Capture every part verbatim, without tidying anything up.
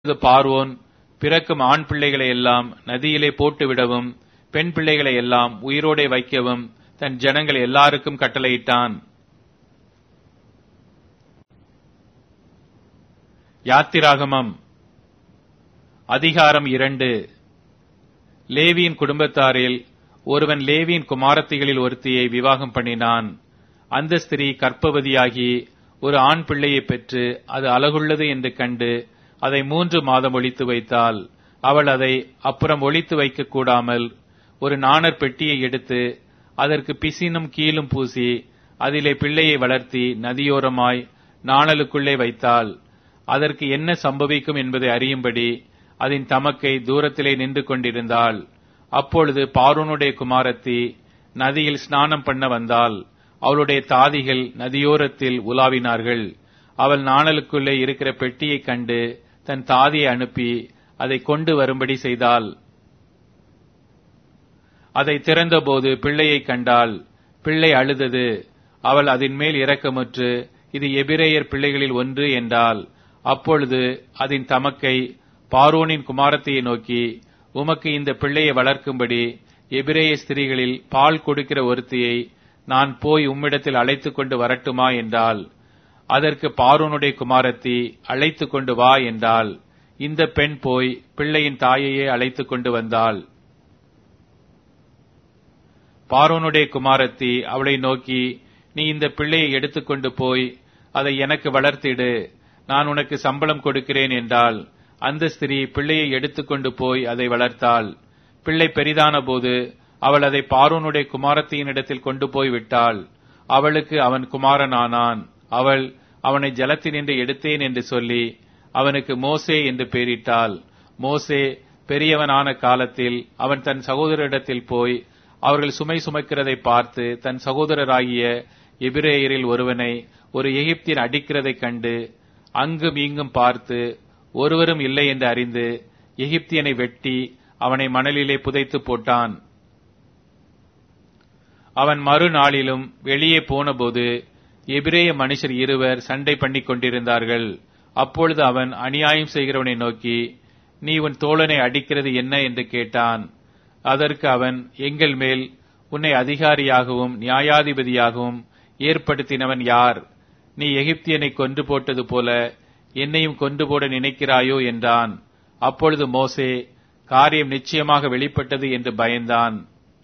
பார்வோன் பிறக்கும் ஆண் பிள்ளைகளை எல்லாம் நதியிலே போட்டுவிடவும் பெண் பிள்ளைகளை எல்லாம் உயிரோடே வைக்கவும் தன் ஜனங்கள் எல்லாருக்கும் கட்டளையிட்டான். யாத்திராகமம் அதிகாரம் இரண்டு. லேவியின் குடும்பத்தாரில் ஒருவன் லேவியின் குமாரத்திகளில் ஒருத்தியை விவாகம் பண்ணினான். அந்த ஸ்திரீ கர்ப்பவதியாகி ஒரு ஆண் பிள்ளையை பெற்று அது அழகுள்ளது என்று கண்டு அதை மூன்று மாதம் ஒளித்து வைத்தாள். அவள் அதை அப்புறம் ஒளித்து வைக்க கூடாமல் ஒரு நாணற் பெட்டியை எடுத்து அதற்கு பிசினும் கீலும் பூசி அதிலே பிள்ளையை வளர்த்தி நதியோரமாய் நாணலுக்குள்ளே வைத்தாள். அதற்கு என்ன சம்பவிக்கும் என்பதை அறியும்படி அதன் தமக்கை தூரத்திலே நின்று கொண்டிருந்தாள். அப்பொழுது பார்வோனுடைய குமாரத்தி நதியில் ஸ்நானம் பண்ண வந்தாள். அவளுடைய தாதிகள் நதியோரத்தில் உலாவினார்கள். அவள் நாணலுக்குள்ளே இருக்கிற பெட்டியை கண்டு தன் தாதியை அனுப்பி அதை கொண்டு வரும்படி செய்தாள். அதை திறந்தபோது பிள்ளையை கண்டாள். பிள்ளை அழுதது. அவள் அதன் மேல் இரக்கமுற்று, இது எபிரேயர் பிள்ளைகளில் ஒன்று என்றாள். அப்பொழுது அதன் தமக்கை பார்வோனின் குமாரத்தியை நோக்கி, உமக்கு இந்த பிள்ளையை வளர்க்கும்படி எபிரேய ஸ்திரீகளில் பால் கொடுக்கிற ஒருத்தியை நான் போய் உம்மிடத்தில் அழைத்துக் கொண்டு வரட்டுமா என்றாள். அதற்கு பார்வோனுடைய குமாரத்தி, அழைத்துக் கொண்டு வா என்றாள். இந்த பெண் போய் பிள்ளையின் தாயையே அழைத்துக் கொண்டு வந்தாள். பார்வோனுடைய குமாரத்தி அவளை நோக்கி, நீ இந்த பிள்ளையை எடுத்துக்கொண்டு போய் அதை எனக்கு வளர்த்திடு, நான் உனக்கு சம்பளம் கொடுக்கிறேன் என்றாள். அந்த ஸ்திரீ பிள்ளையை எடுத்துக்கொண்டு போய் அதை வளர்த்தாள். பிள்ளை பெரிதான போது அவள் அதை பார்வோனுடைய குமாரத்தியினிடத்தில் கொண்டு போய் விட்டாள். அவளுக்கு அவன் குமாரனானான். அவள் அவனை ஜலத்தினின்று எடுத்தேன் என்று சொல்லி அவனுக்கு மோசே என்று பெயரிட்டாள். மோசே பெரியவனான காலத்தில் அவன் தன் சகோதரரிடத்தில் போய் அவர்கள் சுமை சுமக்கிறதை பார்த்து தன் சகோதரராகிய எபிரேயரில் ஒருவனை ஒரு எகிப்தியன் அடிக்கிறதைக் கண்டு அங்கும் இங்கும் பார்த்து ஒருவரும் இல்லை என்று அறிந்து எகிப்தியனை வெட்டி அவனை மணலிலே புதைத்து போட்டான். அவன் மறுநாளிலும் வெளியே போனபோது எபிரேய மனுஷர் இருவர் சண்டை பண்ணிக் கொண்டிருந்தார்கள். அப்பொழுது அவன் அநியாயம் செய்கிறவனை நோக்கி, நீ உன் தோழனை அடிக்கிறது என்ன என்று கேட்டான். அதற்கு அவன், எங்கள் மேல் உன்னை அதிகாரியாகவும் நியாயாதிபதியாகவும் ஏற்படுத்தினவன் யார்? நீ எகிப்தியனை கொன்று போட்டது போல என்னையும் கொன்று போட நினைக்கிறாயோ என்றான். அப்பொழுது மோசே, காரியம் நிச்சயமாக வெளிப்பட்டது என்று பயந்தான்.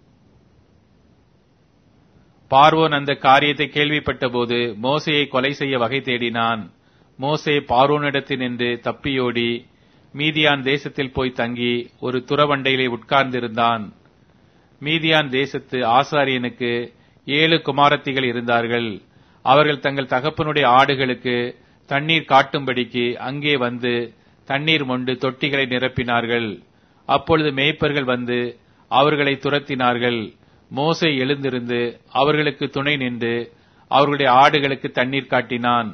பார்வோன் அந்த காரியத்தை கேள்விப்பட்ட போது மோசேயை கொலை செய்ய வகை தேடினான். மோசே பார்வோனிடத்தில் நின்று தப்பியோடி மீதியான் தேசத்தில் போய் தங்கி ஒரு துறவண்டையிலே உட்கார்ந்திருந்தான். மீதியான் தேசத்து ஆசாரியனுக்கு ஏழு குமாரத்திகள் இருந்தார்கள். அவர்கள் தங்கள் தகப்பனுடைய ஆடுகளுக்கு தண்ணீர் காட்டும்படிக்கு அங்கே வந்து தண்ணீர் மொண்டு தொட்டிகளை நிரப்பினார்கள். அப்பொழுது மேய்ப்பர்கள் வந்து அவர்களை துரத்தினார்கள். மோசே எழுந்திருந்து அவர்களுக்கு துணை நின்று அவர்களுடைய ஆடுகளுக்கு தண்ணீர் காட்டினான்.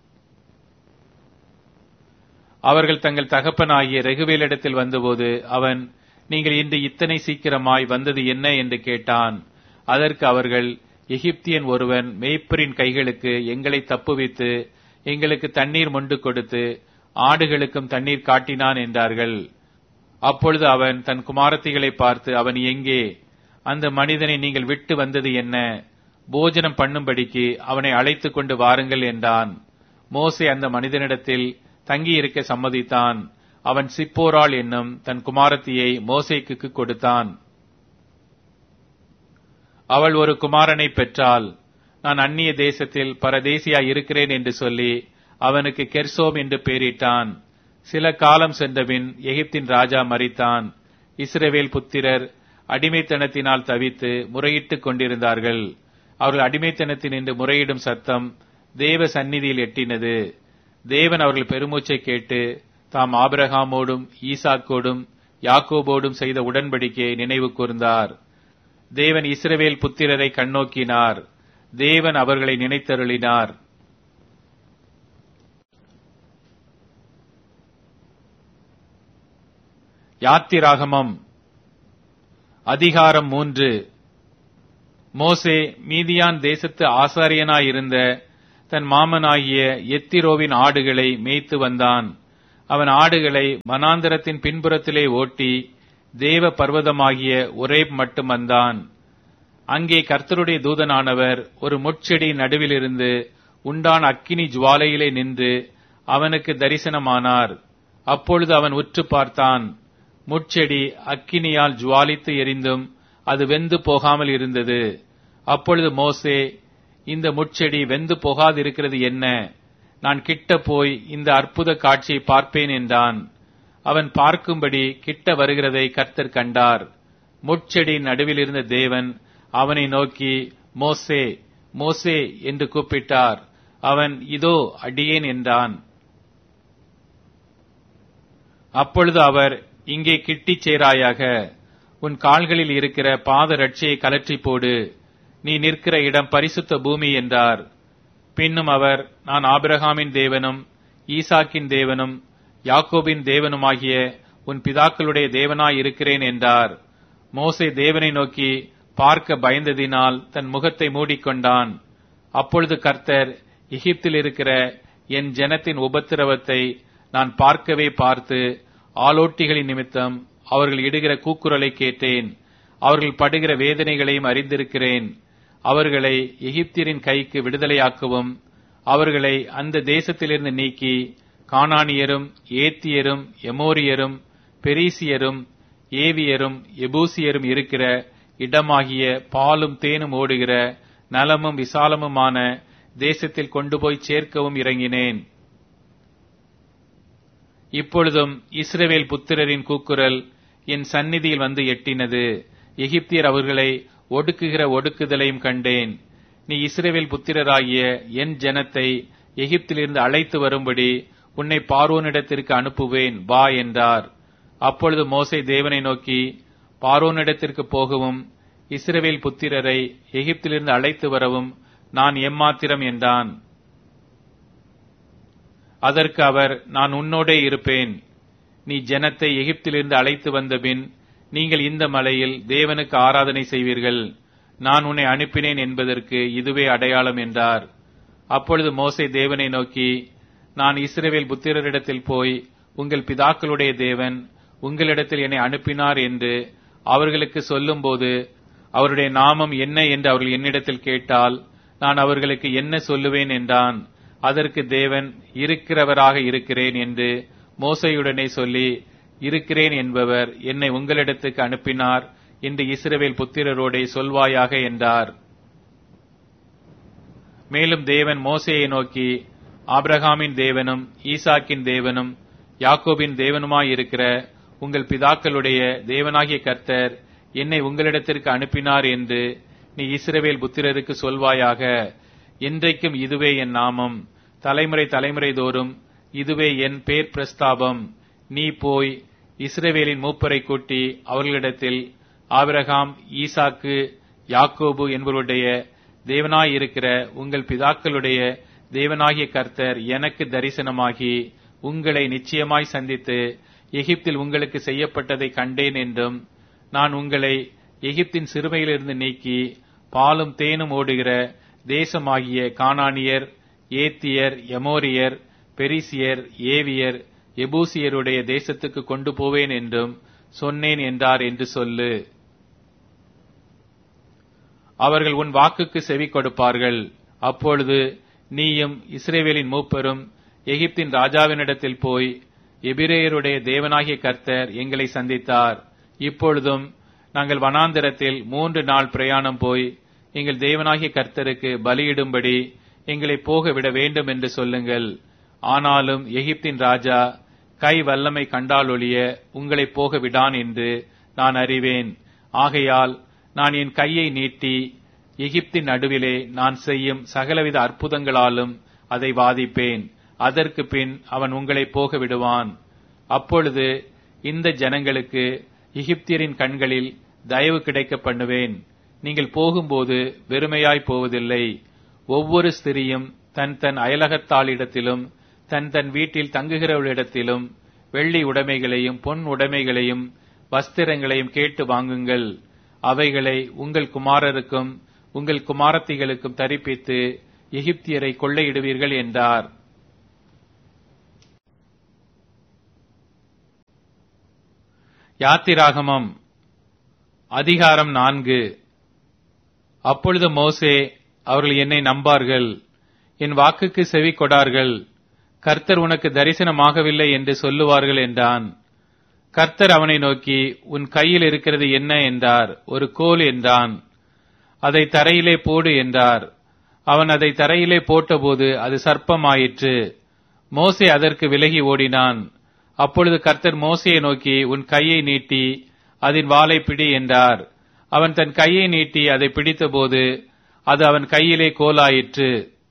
அவர்கள் தங்கள் தகப்பனாகிய ரெகுவேலிடத்தில் வந்தபோது அவன், நீங்கள் இன்று இத்தனை சீக்கிரமாய் வந்தது என்ன என்று கேட்டான். அதற்கு அவர்கள், எகிப்தியன் ஒருவன் மேய்ப்பரின் கைகளுக்கு எங்களை தப்புவித்து எங்களுக்கு தண்ணீர் மொண்டு கொடுத்து ஆடுகளுக்கும் தண்ணீர் காட்டினான் என்றார்கள். அப்பொழுது அவன் தன் குமாரத்திகளை பார்த்து, அவன் எங்கே? அந்த மனிதனை நீங்கள் விட்டு வந்தது என்ன? போஜனம் பண்ணும்படிக்கு அவனை அழைத்துக் கொண்டு வாருங்கள் என்றான். மோசே அந்த மனிதனிடத்தில் தங்கியிருக்க சம்மதித்தான். அவன் சிப்போராள் என்னும் தன் குமாரத்தியை மோசேக்கு கொடுத்தான். அவள் ஒரு குமாரனை பெற்றாள். நான் அந்நிய தேசத்தில் பரதேசியாய் இருக்கிறேன் என்று சொல்லி அவனுக்கு கெர்சோம் என்று பெயரிட்டான். சில காலம் சென்றபின் எகிப்தின் ராஜா மரித்தான். இஸ்ரவேல் புத்திரர் அடிமைத்தனத்தினால் தவித்து முறையிட்டுக் கொண்டிருந்தார்கள். அவர்கள் அடிமைத்தனத்தினின்று முறையிடும் சத்தம் தேவ சந்நிதியில் எட்டினது. தேவன் அவர்கள் பெருமூச்சை கேட்டு தாம் ஆபிரகாமோடும் ஈசாக்கோடும் யாக்கோபோடும் செய்த உடன்படிக்கையை நினைவு கூர்ந்தார். தேவன் இஸ்ரவேல் புத்திரரை கண்ணோக்கினார். தேவன் அவர்களை நினைத்தருளினார். யாத்திராகமம் அதிகாரம் மூன்று. மோசே மீதியான் தேசத்து ஆசாரியனாயிருந்த தன் மாமனாகிய எத்திரோவின் ஆடுகளை மேய்த்து வந்தான். அவன் ஆடுகளை வனாந்தரத்தின் பின்புறத்திலே ஓட்டி தேவ பர்வதமாகிய ஒரேப் மட்டும் வந்தான். அங்கே கர்த்தருடைய தூதனானவர் ஒரு முட்செடி நடுவிலிருந்து உண்டான அக்கினி ஜுவாலையிலே நின்று அவனுக்கு தரிசனமானார். அப்பொழுது அவன் உற்று பார்த்தான். முட்செடி அக்கினியால் ஜுவாலித்து எரிந்தும் அது வெந்து போகாமல் இருந்தது. அப்பொழுது மோசே, இந்த முட்செடி வெந்து போகாதிருக்கிறது என்ன? நான் கிட்ட போய் இந்த அற்புத காட்சியை பார்ப்பேன் என்றான். அவன் பார்க்கும்படி கிட்ட வருகிறதை கர்த்தர் கண்டார். முட்செடி நடுவில் இருந்த தேவன் அவனை நோக்கி, மோசே, மோசே என்று கூப்பிட்டார். அவன், இதோ அடியேன் என்றான். அப்பொழுது அவர், இங்கே கிட்டிச் சேராயாக, உன் கால்களில் இருக்கிற பாத ரட்சையை கலற்றி போடு, நீ நிற்கிற இடம் பரிசுத்த பூமி என்றார். பின்னும் அவர், நான் ஆபிரகாமின் தேவனும் ஈசாக்கின் தேவனும் யாக்கோபின் தேவனுமாகிய உன் பிதாக்களுடைய தேவனாய் இருக்கிறேன் என்றார். மோசே தேவனை நோக்கி பார்க்க பயந்ததினால் தன் முகத்தை மூடிக்கொண்டான். அப்பொழுது கர்த்தர், எகிப்தில் இருக்கிற என் ஜனத்தின் உபத்திரவத்தை நான் பார்க்கவே பார்த்து ஆலோட்டிகளின் நிமித்தம் அவர்கள் இடுகிற கூக்குரலை கேட்டேன். அவர்கள் படுகிற வேதனைகளையும் அறிந்திருக்கிறேன். அவர்களை எகிப்தியரின் கைக்கு விடுதலையாக்கவும் அவர்களை அந்த தேசத்திலிருந்து நீக்கி கானானியரும் ஏத்தியரும் எமோரியரும் பெரிசியரும் ஏவியரும் எபூசியரும் இருக்கிற இடமாகிய பாலும் தேனும் ஓடுகிற நலமும் விசாலமுமான தேசத்தில் கொண்டு போய் சேர்க்கவும் இறங்கினேன். இப்பொழுதும் இஸ்ரவேல் புத்திரரின் கூக்குரல் என் சந்நிதியில் வந்து எட்டினது. எகிப்தியர் அவர்களை ஒடுக்குகிற ஒடுக்குதலையும் கண்டேன். நீ இஸ்ரவேல் புத்திரராகிய என் ஜனத்தை எகிப்திலிருந்து அழைத்து வரும்படி உன்னை பார்வோனிடத்திற்கு அனுப்புவேன், வா என்றார். அப்பொழுது மோசே தேவனை நோக்கி, பார்வோனிடத்திற்கு போகவும் இஸ்ரவேல் புத்திரரை எகிப்திலிருந்து அழைத்து வரவும் நான் எம்மாத்திரம் என்றான். அதற்கு அவர், நான் உன்னோடே இருப்பேன். நீ ஜனத்தை எகிப்திலிருந்து அழைத்து வந்தபின் நீங்கள் இந்த மலையில் தேவனுக்கு ஆராதனை செய்வீர்கள். நான் உன்னை அனுப்பினேன் என்பதற்கு இதுவே அடையாளம் என்றார். அப்பொழுது மோசே தேவனை நோக்கி, நான் இஸ்ரவேல் புத்திரரிடத்தில் போய் உங்கள் பிதாக்களுடைய தேவன் உங்களிடத்தில் என்னை அனுப்பினார் என்று அவர்களுக்கு சொல்லும்போது அவருடைய நாமம் என்ன என்று அவர்கள் என்னிடத்தில் கேட்டால் நான் அவர்களுக்கு என்ன சொல்லுவேன் என்றான். அதற்கு தேவன், இருக்கிறவராக இருக்கிறேன் என்று மோசேயுடனே சொல்லி, இருக்கிறேன் என்பவர் என்னை உங்களிடத்துக்கு அனுப்பினார் என்று இஸ்ரவேல் புத்திரரோடே சொல்வாயாக என்றார். மேலும் தேவன் மோசேயை நோக்கி, ஆபிரகாமின் தேவனும் ஈசாக்கின் தேவனும் யாக்கோபின் தேவனுமாயிருக்கிற உங்கள் பிதாக்களுடைய தேவனாகிய கர்த்தர் என்னை உங்களிடத்திற்கு அனுப்பினார் என்று நீ இஸ்ரவேல் புத்திரருக்கு சொல்வாயாக. என்றைக்கும் இதுவே என் நாமம், தலைமுறை தலைமுறை தோறும் இதுவே என் பேர் பிரஸ்தாபம். நீ போய் இஸ்ரவேலின் மூப்பரை கூட்டி அவர்களிடத்தில், ஆபிரகாம் ஈசாக்கு யாக்கோபு என்பவருடைய தேவனாயிருக்கிற உங்கள் பிதாக்களுடைய தேவனாகிய கர்த்தர் எனக்கு தரிசனமாகி உங்களை நிச்சயமாய் சந்தித்து எகிப்தில் உங்களுக்கு செய்யப்பட்டதை கண்டேன் என்றும், நான் உங்களை எகிப்தின் சிறுமையிலிருந்து நீக்கி பாலும் தேனும் ஓடுகிற தேசமாகிய கானானியர் ஏத்தியர் எமோரியர் பெரிசியர் ஏவியர் எபூசியருடைய தேசத்துக்கு கொண்டு போவேன் என்றும் சொன்னேன் என்றார் என்று சொல்லு. அவர்கள் உன் வாக்குக்கு செவி கொடுப்பார்கள். அப்பொழுது நீயும் இஸ்ரவேலின் மூப்பரும் எகிப்தின் ராஜாவினிடத்தில் போய், எபிரேயருடைய தேவனாகிய கர்த்தர் எங்களை சந்தித்தார். இப்பொழுதும் நாங்கள் வனாந்தரத்தில் மூன்று நாள் பிரயாணம் போய் எங்கள் தேவனாகிய கர்த்தருக்கு பலியிடும்படி எங்களை போக விட வேண்டும் என்று சொல்லுங்கள். ஆனாலும் எகிப்தின் ராஜா கை வல்லமை கண்டாலொழிய உங்களை போக விடான் என்று நான் அறிவேன். ஆகையால் நான் என் கையை நீட்டி எகிப்தின் நடுவிலே நான் செய்யும் சகலவித அற்புதங்களாலும் அதை வாதிப்பேன். அதற்கு பின் அவன் உங்களை போக விடுவான். அப்பொழுது இந்த ஜனங்களுக்கு எகிப்தியரின் கண்களில் தயவு கிடைக்க பண்ணுவேன். நீங்கள் போகும்போது வெறுமையாய் போவதில்லை. ஒவ்வொரு ஸ்திரியும் தன் தன் அயலகத்தாளிடத்திலும் தன் தன் வீட்டில் தங்குகிறவளிடத்திலும் வெள்ளி உடைமைகளையும் பொன் உடைமைகளையும் வஸ்திரங்களையும் கேட்டு வாங்குங்கள். அவைகளை உங்கள் குமாரருக்கும் உங்கள் குமாரத்திகளுக்கும் தரிப்பித்து எகிப்தியரை கொள்ளையிடுவீர்கள் என்றார். யாத்திராகமம் அதிகாரம் நான்கு. அப்பொழுது மோசே, அவர்கள் என்னை நம்பார்கள், என் வாக்குக்கு செவி கொடார்கள், கர்த்தர் உனக்கு தரிசனமாகவில்லை என்று சொல்லுவார்கள் என்றான். கர்த்தர் அவனை நோக்கி, உன் கையில் இருக்கிறது என்ன என்றார். ஒரு கோல் என்றான். அதை தரையிலே போடு என்றார். அவன் அதை தரையிலே போட்டபோது அது சர்ப்பமாயிற்று. மோசே அதற்கு விலகி ஓடினான். அப்பொழுது கர்த்தர் மோசேயை நோக்கி, உன் கையை நீட்டி அதன் வாலை பிடி என்றார். அவன் தன் கையை நீட்டி அதை பிடித்தபோது அது அவன் கையிலே கோலாயிற்று.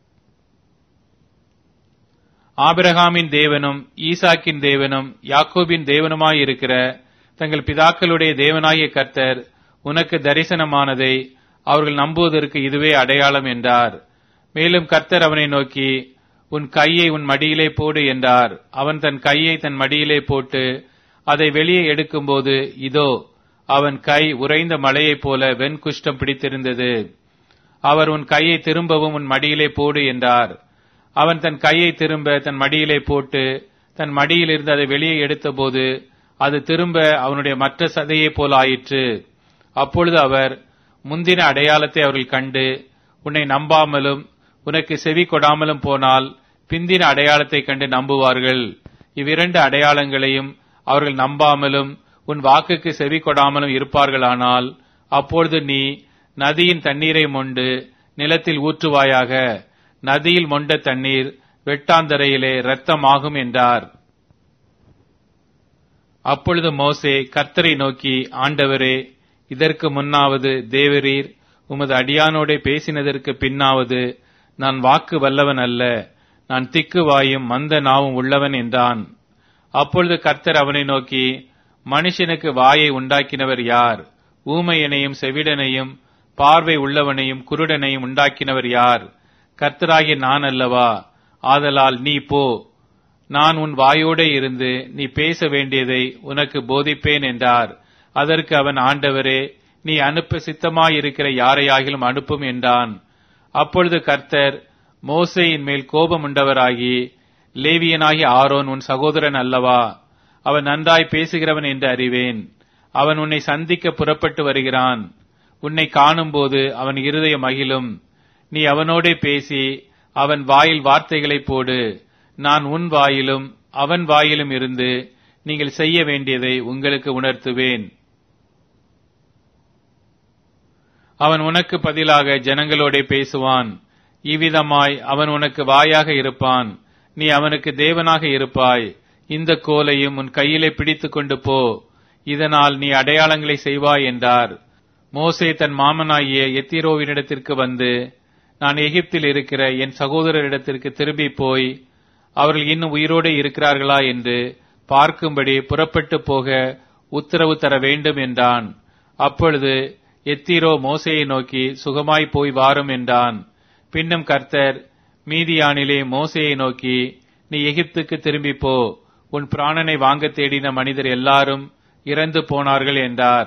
ஆபிரகாமின் தேவனும் ஈசாக்கின் தேவனும் யாக்கோபின் தேவனுமாயிருக்கிற தங்கள் பிதாக்களுடைய தேவனாகிய கர்த்தர் உனக்கு தரிசனமானதை அவர்கள் நம்புவதற்கு இதுவே அடையாளம் என்றார். மேலும் கர்த்தர் அவனை நோக்கி, உன் கையை உன் மடியிலே போடு என்றார். அவன் தன் கையை தன் மடியிலே போட்டு அதை வெளியே எடுக்கும்போது இதோ அவன் கை உறைந்த மலையைப் போல வெண்குஷ்டம் பிடித்திருந்தது. அவர், உன் கையை திரும்பவும் உன் மடியிலே போடு என்றார். அவன் தன் கையை திரும்ப தன் மடியிலே போட்டு தன் மடியிலிருந்து அதை வெளியே எடுத்தபோது அது திரும்ப அவனுடைய மற்ற சதையைப் போல ஆயிற்று. அப்பொழுது அவர், முந்தின அடையாளத்தை அவர்கள் கண்டு உன்னை நம்பாமலும் உனக்கு செவி கொடாமலும் போனால் பிந்தின அடையாளத்தை கண்டு நம்புவார்கள். இவ்விரண்டு அடையாளங்களையும் அவர்கள் நம்பாமலும் உன் வாக்குக்கு செவி கொடாமலும் இருப்பார்களானால் அப்பொழுது நீ நதியின் தண்ணீரை மொண்டு நிலத்தில் ஊற்றுவாயாக. நதியில் மொண்ட தண்ணீர் வெட்டாந்தரையிலே இரத்தமாகும் என்றார். அப்பொழுது மோசே கர்த்தரை நோக்கி, ஆண்டவரே, இதற்கு முன்னாவது தேவரீர் உமது அடியானோடே பேசினதற்கு பின்னாவது நான் வாக்கு வல்லவன் அல்ல, நான் திக்கு வாயும் மந்த நாவும் உள்ளவன் என்றான். அப்பொழுது கர்த்தர் அவனை நோக்கி, மனுஷனுக்கு வாயை உண்டாக்கினவர் யார்? ஊமையனையும் செவிடனையும் பார்வை உள்ளவனையும் குருடனையும் உண்டாக்கினவர் யார்? கர்த்தராகிய நான் அல்லவா? ஆதலால் நீ போ, நான் உன் வாயோடே இருந்து நீ பேச வேண்டியதை உனக்கு போதிப்பேன் என்றார். அதற்கு அவன், ஆண்டவரே, நீ அனுப்ப சித்தமாயிருக்கிற யாரையாகிலும் அனுப்பும் என்றான். அப்பொழுது கர்த்தர் மோசேயின் மேல் கோபம் உண்டவராகி, லேவியனாகிய ஆரோன் உன் சகோதரன் அல்லவா? அவன் நன்றாய் பேசுகிறவன் என்று அறிவேன். அவன் உன்னை சந்திக்க புறப்பட்டு வருகிறான். உன்னை காணும்போது அவன் இருதயம் மகிழும். நீ அவனோடே பேசி அவன் வாயில் வார்த்தைகளை போடு. நான் உன் வாயிலும் அவன் வாயிலும் இருந்து நீங்கள் செய்ய வேண்டியதை உங்களுக்கு உணர்த்துவேன். அவன் உனக்கு பதிலாக ஜனங்களோடே பேசுவான். இவ்விதமாய் அவன் உனக்கு வாயாக இருப்பான். நீ அவனுக்கு தேவனாக இருப்பாய். இந்த கோலையும் உன் கையிலே பிடித்துக் கொண்டு போ, இதனால் நீ அடையாளங்களை செய்வாய் என்றார். மோசே தன் மாமனாகிய எத்திரோவினிடத்திற்கு வந்து, நான் எகிப்தில் இருக்கிற என் சகோதரரிடத்திற்கு திரும்பி போய் அவர்கள் இன்னும் உயிரோடு இருக்கிறார்களா என்று பார்க்கும்படி புறப்பட்டு போக உத்தரவு தர வேண்டும் என்றான். அப்பொழுது எத்திரோ மோசேயை நோக்கி, சுகமாய் போய் வாரும் என்றான். பின்னும் கர்த்தர் மீதியானிலே மோசேயை நோக்கி, நீ எகிப்துக்கு திரும்பி போ, உன் பிராணனை வாங்க தேடின மனிதர் எல்லாரும் இறந்து போனார்கள் என்றார்.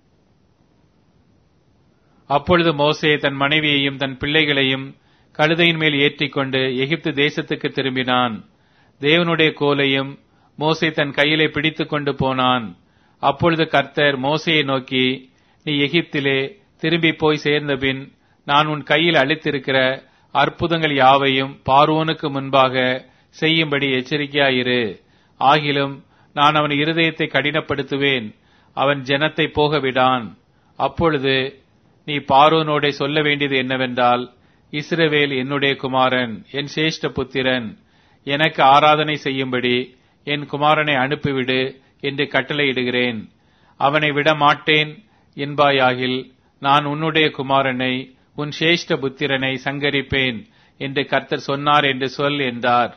அப்பொழுது மோசே தன் மனைவியையும் தன் பிள்ளைகளையும் கழுதையின் மேல் ஏற்றிக்கொண்டு எகிப்து தேசத்துக்கு திரும்பினான். தேவனுடைய கோலையும் மோசே தன் கையிலே பிடித்துக் கொண்டு போனான். அப்பொழுது கர்த்தர் மோசேயை நோக்கி, நீ எகிப்திலே திரும்பி போய் சேர்ந்தபின் நான் உன் கையில் அளித்திருக்கிற அற்புதங்கள் யாவையும் பார்வோனுக்கு முன்பாக செய்யும்படி எச்சரிக்கையாயிரு. ஆகிலும் நான் அவன் இருதயத்தை கடினப்படுத்துவேன், அவன் ஜனத்தை போக விடான். அப்பொழுது நீ பார்வோனோடே சொல்ல வேண்டியது என்னவென்றால், இஸ்ரவேல் என்னுடைய குமாரன், என் சேஷ்ட புத்திரன், எனக்கு ஆராதனை செய்யும்படி என் குமாரனை அனுப்பிவிடு என்று கட்டளையிடுகிறேன். அவனை விட மாட்டேன் என்பாயாகில் நான் உன்னுடைய குமாரனை உன் சேஷ்ட புத்திரனை சங்கரிப்பேன் என்று கர்த்தர் சொன்னார் என்று சொல் என்றார்.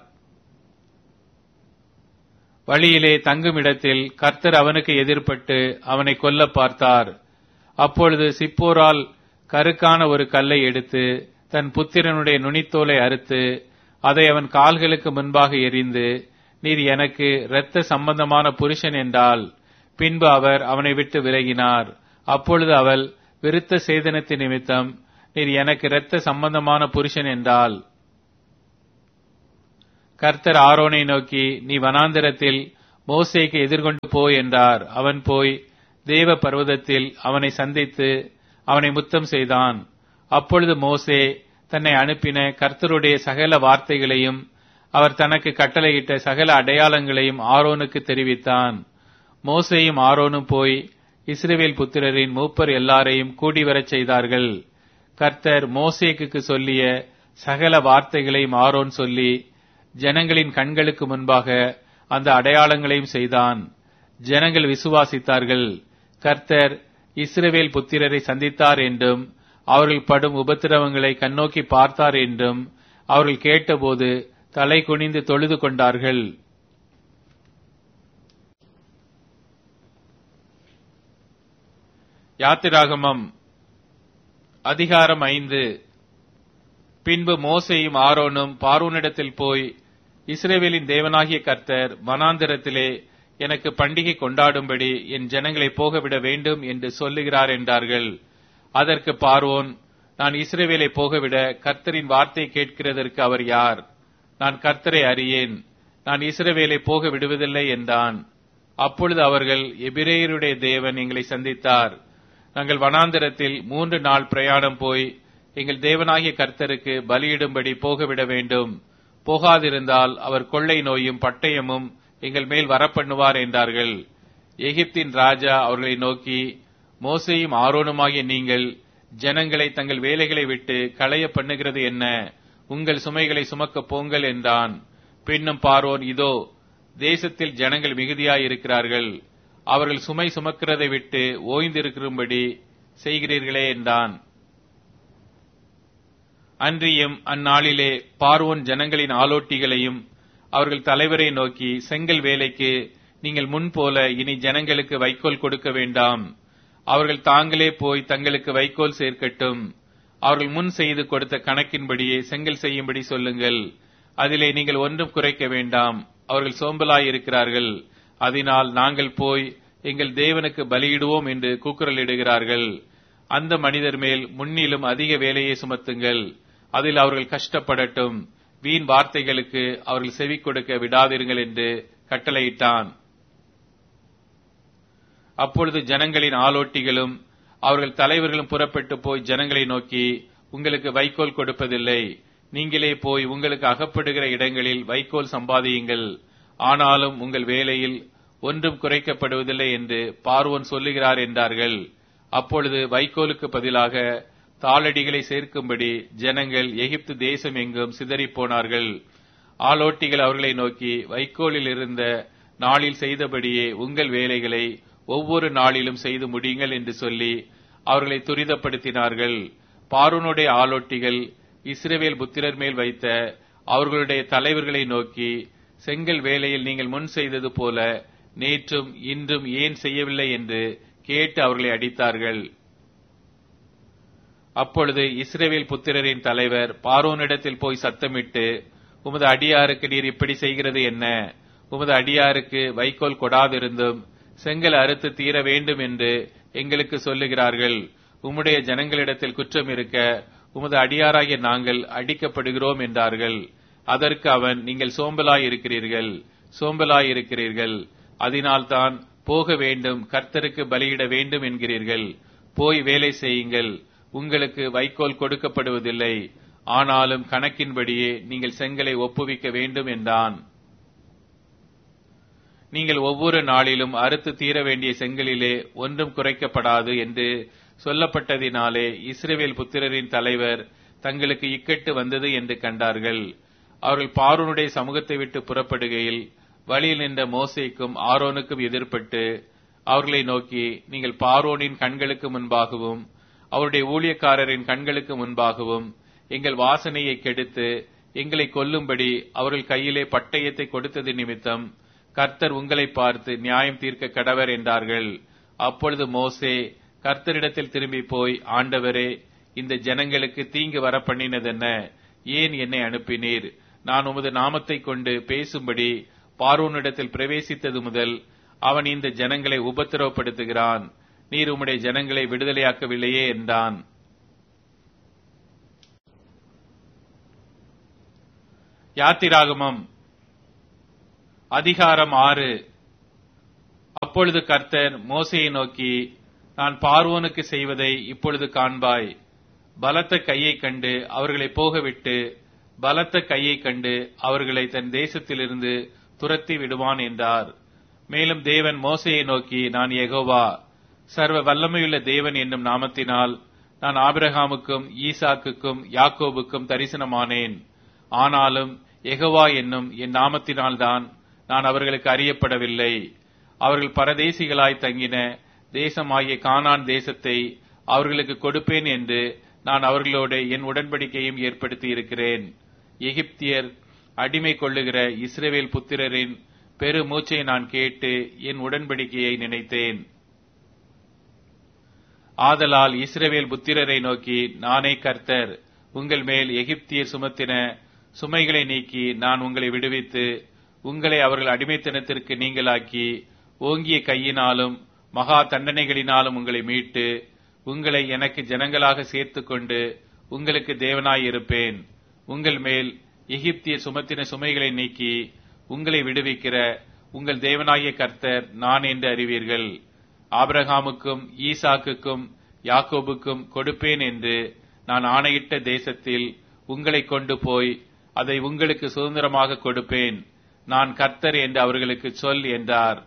வழியிலே தங்குமிடத்தில் கர்த்தர் அவனுக்கு எதிர்பட்டு அவனை கொல்ல பார்த்தார். அப்பொழுது சிப்போரால் கருக்கான ஒரு கல்லை எடுத்து தன் புத்திரனுடைய நுனித்தோலை அறுத்து அதை அவன் கால்களுக்கு முன்பாக எறிந்து, நீர் எனக்கு இரத்த சம்பந்தமான புருஷன் என்றாள். பின்பு அவர் அவனை விட்டு விலகினார். அப்பொழுது அவள் விருத்த சேதனத்தின் நிமித்தம், நீர் எனக்கு இரத்த சம்பந்தமான புருஷன் என்றாள். கர்த்தர் ஆரோனை நோக்கி, நீ வனாந்திரத்தில் மோசேக்கு எதிர்கொண்டு போ என்றார். அவன் போய் தேவ பர்வதத்தில் அவனை சந்தித்து அவனை முத்தம் செய்தான். அப்பொழுது மோசே தன்னை அனுப்பின கர்த்தருடைய சகல வார்த்தைகளையும் அவர் தனக்கு கட்டளையிட்ட சகல அடையாளங்களையும் ஆரோனுக்கு தெரிவித்தான். மோசேயும் ஆரோனும் போய் இஸ்ரவேல் புத்திரரின் மூப்பர் எல்லாரையும் கூடிவரச் செய்தார்கள். கர்த்தர் மோசேக்கு சொல்லிய சகல வார்த்தைகளையும் ஆரோன் சொல்லி ஜனங்களின் கண்களுக்கு முன்பாக அந்த அடையாளங்களையும் செய்தான். ஜனங்கள் விசுவாசித்தார்கள். கர்த்தர் இஸ்ரவேல் புத்திரரை சந்தித்தார் என்றும் அவர்கள் படும் உபத்திரவங்களை கண்ணோக்கி பார்த்தார் என்றும் அவர்கள் கேட்டபோது தலை குனிந்து தொழுது கொண்டார்கள். யாத்திராகமம் அதிகாரம் ஐந்து. பின்பு மோசேயும் ஆரோனும் பார்வோனிடத்தில் போய், இஸ்ரவேலின் தேவனாகிய கர்த்தர் வனாந்திரத்திலே எனக்கு பண்டிகை கொண்டாடும்படி என் ஜனங்களை போகவிட வேண்டும் என்று சொல்லுகிறார் என்றார்கள். அதற்கு பார்வோன், நான் இஸ்ரவேலை போகவிட கர்த்தரின் வார்த்தை கேட்கிறதற்கு அவர் யார்? நான் கர்த்தரை அறியேன், நான் இஸ்ரவேலை போக விடுவதில்லை என்றான். அப்பொழுது அவர்கள், எபிரேயருடைய தேவன் எங்களை சந்தித்தார். நாங்கள் வனாந்திரத்தில் மூன்று நாள் பிரயாணம் போய் எங்கள் தேவனாகிய கர்த்தருக்கு பலியிடும்படி போகவிட வேண்டும். போகாதிருந்தால் அவர் கொள்ளை நோயும் பட்டயமும் எங்கள் மேல் வரப்பண்ணுவார் என்றார்கள். எகிப்தின் ராஜா அவர்களை நோக்கி, மோசேயும் ஆரோனுமாகிய நீங்கள் ஜனங்களை தங்கள் வேலைகளை விட்டு களைய பண்ணுகிறது என்ன? உங்கள் சுமைகளை சுமக்க போங்கள் என்றான். பின்னும் பார்வோன், இதோ தேசத்தில் ஜனங்கள் மிகுதியாயிருக்கிறார்கள், அவர்கள் சுமை சுமக்கிறதை விட்டு ஓய்ந்திருக்கும்படி செய்கிறீர்களே என்றான். அன்றியும் அந்நாளிலே பார்வோன் ஜனங்களின் ஆலோட்டிகளையும் அவர்கள் தலைவரை நோக்கி, செங்கல் வேலைக்கு நீங்கள் முன்போல இனி ஜனங்களுக்கு வைக்கோல் கொடுக்க வேண்டாம். அவர்கள் தாங்களே போய் தங்களுக்கு வைக்கோல் சேர்க்கட்டும். அவர்கள் முன் செய்து கொடுத்த கணக்கின்படியே செங்கல் செய்யும்படி சொல்லுங்கள். அதிலே நீங்கள் ஒன்றும் குறைக்க வேண்டாம். அவர்கள் சோம்பலாய் இருக்கிறார்கள். அதனால் நாங்கள் போய் எங்கள் தேவனுக்கு பலியிடுவோம் என்று கூக்குரலிடுகிறார்கள். அந்த மனிதர் மேல் முன்னிலும் அதிக வேலையை சுமத்துங்கள். அதில் அவர்கள் கஷ்டப்படட்டும். வீண் வார்த்தைகளுக்கு அவர்கள் செவி கொடுக்க விடாதீர்கள் என்று கட்டளையிட்டான். அப்பொழுது ஜனங்களின் ஆலோட்டிகளும் அவர்கள் தலைவர்களும் புறப்பட்டு போய் ஜனங்களை நோக்கி, உங்களுக்கு வைக்கோல் கொடுப்பதில்லை. நீங்களே போய் உங்களுக்கு அகப்படுகிற இடங்களில் வைக்கோல் சம்பாதியுங்கள். ஆனாலும் உங்கள் வேலையில் ஒன்றும் குறைக்கப்படுவதில்லை என்று பார்வோன் சொல்லுகிறார் என்றார்கள். அப்பொழுது வைக்கோலுக்கு பதிலாக தாளடிகளை சேர்க்கும்படி ஜனங்கள் எகிப்து தேசம் எங்கும் சிதறிப் போனார்கள். ஆலோட்டிகள் அவர்களை நோக்கி, வைக்கோலில் இருந்த நாளில் செய்தபடியே உங்கள் வேலைகளை ஒவ்வொரு நாளிலும் செய்து முடியுங்கள் என்று சொல்லி அவர்களை துரிதப்படுத்தினார்கள். பார்வோனுடைய ஆலோட்டிகள் இஸ்ரவேல் புத்திரர் மேல் வைத்த அவர்களுடைய தலைவர்களை நோக்கி, செங்கல் வேலையில் நீங்கள் முன் செய்தது போல நேற்றும் இன்றும் ஏன் செய்யவில்லை என்று கேட்டு அவர்களை அடித்தார்கள். அப்பொழுது இஸ்ரவேல் புத்திரரின் தலைவர் பார்வோனிடத்தில் போய் சத்தமிட்டு, உமது அடியாருக்கு நீர் இப்படி செய்கிறது என்ன? உமது அடியாருக்கு வைக்கோல் கொடாதிருந்தும் செங்கல் அறுத்து தீர வேண்டும் என்று எங்களுக்கு சொல்லுகிறார்கள். உம்முடைய ஜனங்களிடத்தில் குற்றம் இருக்க உமது அடியாராகிய நாங்கள் அடிக்கப்படுகிறோம் என்றார்கள். அதற்கு அவன், நீங்கள் சோம்பலாய் இருக்கிறீர்கள் சோம்பலாய் இருக்கிறீர்கள் அதனால்தான் போக வேண்டும், கர்த்தருக்கு பலியிட வேண்டும் என்கிறீர்கள். போய் வேலை செய்யுங்கள். உங்களுக்கு வைக்கோல் கொடுக்கப்படுவதில்லை. ஆனாலும் கணக்கின்படியே நீங்கள் செங்கலை ஒப்புவிக்க வேண்டும் என்றான். நீங்கள் ஒவ்வொரு நாளிலும் அறுத்து தீர வேண்டிய செங்கலிலே ஒன்றும் குறைக்கப்படாது என்று சொல்லப்பட்டதினாலே இஸ்ரவேல் புத்திரரின் தலைவர் தங்களுக்கு இக்கட்டு வந்தது என்று கண்டார்கள். அவர்கள் பார்வோனுடைய சமூகத்தை விட்டு புறப்படுகையில் வழியில் நின்ற மோசேக்கும் ஆரோனுக்கும் எதிர்பட்டு அவர்களை நோக்கி, நீங்கள் பார்வோனின் கண்களுக்கு முன்பாகவும் அவருடைய ஊழியக்காரரின் கண்களுக்கு முன்பாகவும் எங்கள் வாசனையை கெடுத்து எங்களை கொல்லும்படி அவர்கள் கையிலே பட்டயத்தை கொடுத்தது நிமித்தம் கர்த்தர் உங்களை பார்த்து நியாயம் தீர்க்க கடவர் என்றார்கள். அப்பொழுது மோசே கர்த்தரிடத்தில் திரும்பி போய், ஆண்டவரே, இந்த ஜனங்களுக்கு தீங்கு வர பண்ணினதென்ன? ஏன் என்னை அனுப்பினீர்? நான் உமது நாமத்தை கொண்டு பேசும்படி பார்வோனிடத்தில் பிரவேசித்தது முதல் அவன் இந்த ஜனங்களை உபத்திரவப்படுத்துகிறான். நீர் உம்முடைய ஜனங்களை விடுதலையாக்கவில்லையே என்றான். யாத்திராகமம் அதிகாரம் ஆறு. அப்பொழுது கர்த்தர் மோசேயை நோக்கி, நான் பார்வோனுக்கு செய்வதை இப்பொழுது காண்பாய். பலத்த கையை கண்டு அவர்களை போகவிட்டு பலத்த கையை கண்டு அவர்களை தன் தேசத்திலிருந்து துரத்தி விடுவான் என்றார். மேலும் தேவன் மோசேயை நோக்கி, நான் யெகோவா, சர்வ வல்லமையுள்ள தேவன் என்னும் நாமத்தினால் நான் ஆபிரகாமுக்கும் ஈசாக்குக்கும் யாக்கோபுக்கும் தரிசனமானேன். ஆனாலும் யெகோவா என்னும் என் நாமத்தினால்தான் நான் அவர்களுக்கு அறியப்படவில்லை. அவர்கள் பரதேசிகளாய் தங்கின தேசமாகிய கானான் தேசத்தை அவர்களுக்கு கொடுப்பேன் என்று நான் அவர்களோடு என் உடன்படிக்கையும் ஏற்படுத்தி இருக்கிறேன். எகிப்தியர் அடிமை கொள்ளுகிற இஸ்ரவேல் புத்திரரின் பெரு மூச்சை நான் கேட்டு என் உடன்படிக்கையை நினைத்தேன். ஆதலால் இஸ்ரவேல் புத்திரரை நோக்கி, நானே கர்த்தர், உங்கள் மேல் எகிப்தியர் சுமத்தின சுமைகளை நீக்கி நான் உங்களை விடுவித்து உங்களை அவர்கள் அடிமைத்தனத்திற்கு நீங்களாக்கி ஓங்கிய கையினாலும் மகா தண்டனைகளினாலும் உங்களை மீட்டு உங்களை எனக்கு ஜனங்களாக சேர்த்து கொண்டு உங்களுக்கு தேவனாயிருப்பேன். உங்கள் மேல் எகிப்திய சுமத்தின சுமைகளை நீக்கி உங்களை விடுவிக்கிற உங்கள் தேவனாகிய கர்த்தர் நான் என்று அறிவீர்கள். ஆபிரகாமுக்கும் ஈசாக்குக்கும் யாக்கோபுக்கும் கொடுப்பேன் என்று நான் ஆணையிட்ட தேசத்தில் உங்களை கொண்டு போய் அதை உங்களுக்கு சுதந்திரமாக கொடுப்பேன். நான் கர்த்தர் என்று அவர்களுக்கு சொல் என்றார்.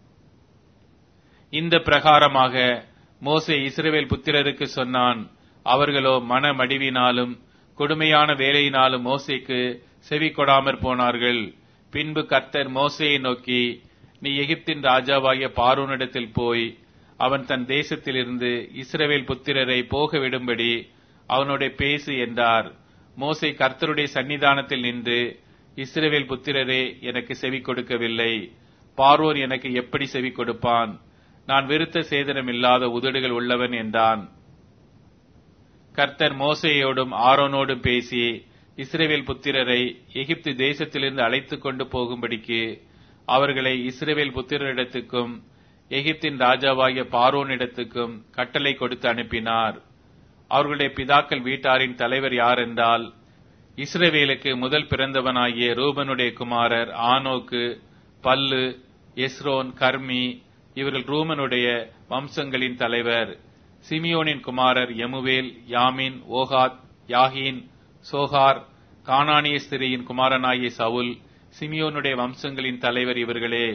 இந்த பிரகாரமாக மோசே இஸ்ரவேல் புத்திரருக்கு சொன்னான். அவர்களோ மனமடிவினாலும் கொடுமையான வேலையினாலும் மோசேக்கு செவி கொடாமற் போனார்கள். பின்பு கர்த்தர் மோசேயை நோக்கி, நீ எகிப்தின் ராஜாவாகிய பார்வோனிடத்தில் போய் அவன் தன் தேசத்திலிருந்து இஸ்ரவேல் புத்திரரை போக விடும்படி அவனோட பேசு என்றார். மோசே கர்த்தருடைய சன்னிதானத்தில் நின்று, இஸ்ரவேல் புத்திரரே எனக்கு செவி கொடுக்கவில்லை. பார்வோன் எனக்கு எப்படி செவி கொடுப்பான்? நான் விருத்த சேதனம் இல்லாத உதடுகள் உள்ளவன் என்றான். கர்த்தர் மோசேயோடும் ஆரோனோடும் பேசி இஸ்ரவேல் புத்திரரை எகிப்து தேசத்திலிருந்து அழைத்துக் கொண்டு போகும்படிக்கு அவர்களை இஸ்ரவேல் புத்திரரிடத்துக்கும் எகிப்தின் ராஜாவாகிய பார்வோனிடத்துக்கும் கட்டளை கொடுத்து அனுப்பினார். அவர்களுடைய பிதாக்கள் வீட்டாரின் தலைவர் யார் என்றால், இஸ்ரவேலுக்கு முதல் பிறந்தவனாகிய ரூபனுடைய குமாரர் ஆனோக்கு, பல்லு, எஸ்ரோன், கர்மி. இவர்கள் ரூமனுடைய வம்சங்களின் தலைவர். சிமியோனின் குமாரர் எமுவேல், யாமின், ஓகாத், யாகின், சோகார். கானானிய ஸ்திரியின் குமாரனாகிய சவுல். சிமியோனுடைய வம்சங்களின் தலைவர் இவர்களே.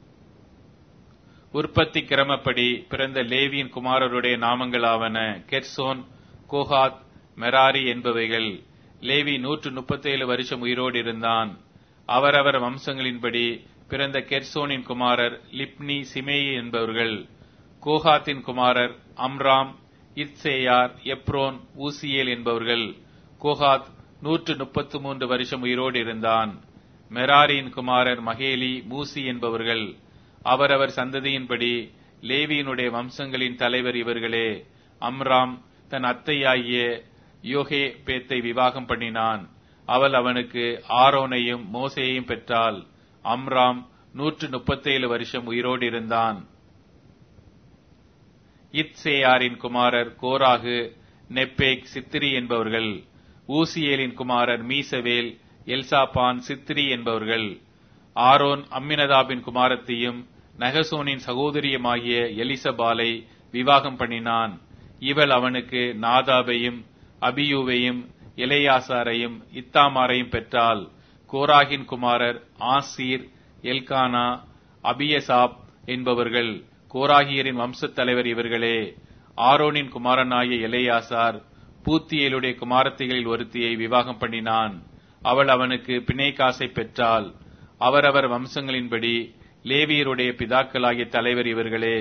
உற்பத்தி கிரமப்படி பிறந்த லேவியின் குமாரருடைய நாமங்களாவன கெர்சோன், கோகாத், மெராரி என்பவைகள். லேவி நூற்று முப்பத்தேழு வருஷம் உயிரோடு இருந்தான். அவரவர் வம்சங்களின்படி பிறந்த கெர்சோனின் குமாரர் லிப்னி, சிமேயி என்பவர்கள். கோகாத்தின் குமாரர் அம்ராம், இத்சேயார், எப்ரோன், ஊசியேல் என்பவர்கள். கோகாத் நூற்று முப்பத்து மூன்று வருஷம் உயிரோடு இருந்தான். மெராரியின் குமாரர் மகேலி, மூசி என்பவர்கள். அவரவர் சந்ததியின்படி லேவியினுடைய வம்சங்களின் தலைவர் இவர்களே. அம்ராம் தன் அத்தையாகிய யோகே பேத்தை விவாகம் பண்ணினான். அவள் அவனுக்கு ஆரோனையும் மோசேயையும் பெற்றாள். அம்ராம் நூற்று முப்பத்தேழு வருஷம் உயிரோடு இருந்தான். இத்சேயாரின் குமாரர் கோராகு, நெப்பேக், சித்திரி என்பவர்கள். ஊசியேலின் குமாரர் மீசவேல், எல்சாபான், சித்திரி என்பவர்கள். ஆரோன் அம்மினதாபின் குமாரத்தையும் நகசோனின் சகோதரியுமாகிய எலிசபாலை விவாகம் பண்ணினான். இவள் அவனுக்கு நாதாபையும் அபியூவையும் எலையாசாரையும் இத்தாமாரையும் பெற்றாள். கோராகின் குமாரர் ஆசீர், எல்கானா, அபியசாப் என்பவர்கள். கோராகியரின் வம்சத் தலைவர் இவர்களே. ஆரோனின் குமாரனாகிய எலையாசார் பூத்தியேலுடைய குமாரத்திகளில் ஒருத்தியை விவாகம் பண்ணினான். அவள் அவனுக்கு பிணைகாசை பெற்றாள். அவரவர் வம்சங்களின்படி லேவியருடைய பிதாக்களாகிய தலைவர் இவர்களே.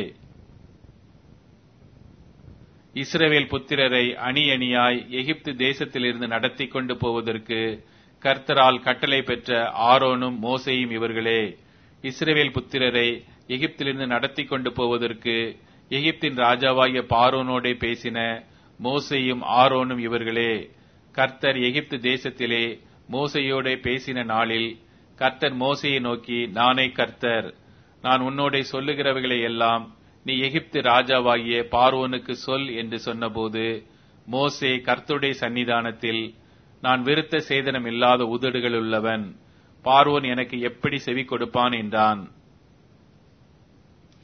இஸ்ரவேல் புத்திரரை அணி அணியாய் எகிப்து தேசத்திலிருந்து நடத்தி கொண்டு போவதற்கு கர்த்தரால் கட்டளை பெற்ற ஆரோனும் மோசேயும் இவர்களே. இஸ்ரவேல் புத்திரரை எகிப்திலிருந்து நடத்தி கொண்டு போவதற்கு எகிப்தின் ராஜாவாகிய பார்வோனோடே பேசின மோசேயும் ஆரோனும் இவர்களே. கர்த்தர் எகிப்து தேசத்திலே மோசேயோடே பேசின நாளில் கர்த்தர் மோசேயை நோக்கி, நானே கர்த்தர், நான் உன்னோடே சொல்லுகிறவைகளை எல்லாம் நீ எகிப்து ராஜாவாகிய பார்வோனுக்கு சொல் என்று சொன்னபோது மோசே கர்த்தருடைய சன்னிதானத்தில், நான் விருத்த சேதனம் இல்லாத உதடுகள் உள்ளவன், பார்வோன் எனக்கு எப்படி செவி கொடுப்பான் என்றான்.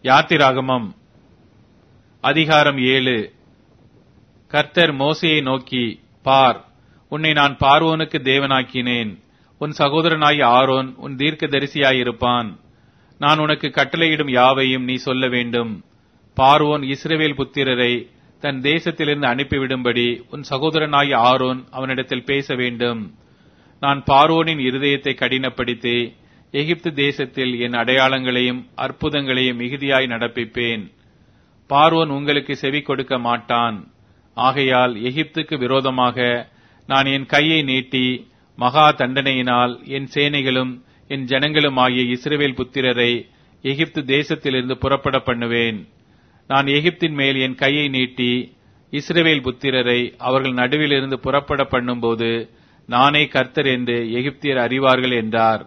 யாத்திராகமம் அதிகாரம் ஏழு. கர்த்தர் மோசேயை நோக்கி, பார், உன்னை நான் பார்வோனுக்கு தேவனாக்கினேன். உன் சகோதரனாய் ஆரோன் உன் தீர்க்கதரிசியாயிருப்பான். நான் உனக்கு கட்டளையிடும் யாவையும் நீ சொல்ல வேண்டும். பார்வோன் இஸ்ரவேல் புத்திரரை தன் தேசத்திலிருந்து அனுப்பிவிடும்படி உன் சகோதரனாய் ஆரோன் அவனிடத்தில் பேச வேண்டும். நான் பார்வோனின் இருதயத்தை கடினப்படுத்தி எகிப்து தேசத்தில் என் அடையாளங்களையும் அற்புதங்களையும் மிகுதியாய் நடப்பிப்பேன். பார்வோன் உங்களுக்கு செவி கொடுக்க மாட்டான். ஆகையால் எகிப்துக்கு விரோதமாக நான் என் கையை நீட்டி மகா தண்டனையினால் என் சேனைகளும் என் ஜனங்களும் ஆகிய இஸ்ரவேல் புத்திரரை எகிப்து தேசத்திலிருந்து புறப்பட பண்ணுவேன். நான் எகிப்தின் மேல் என் கையை நீட்டி இஸ்ரவேல் புத்திரரை அவர்கள் நடுவிலிருந்து புறப்பட பண்ணும்போது நானே கர்த்தர் என்று எகிப்தியர் அறிவார்கள் என்றார்.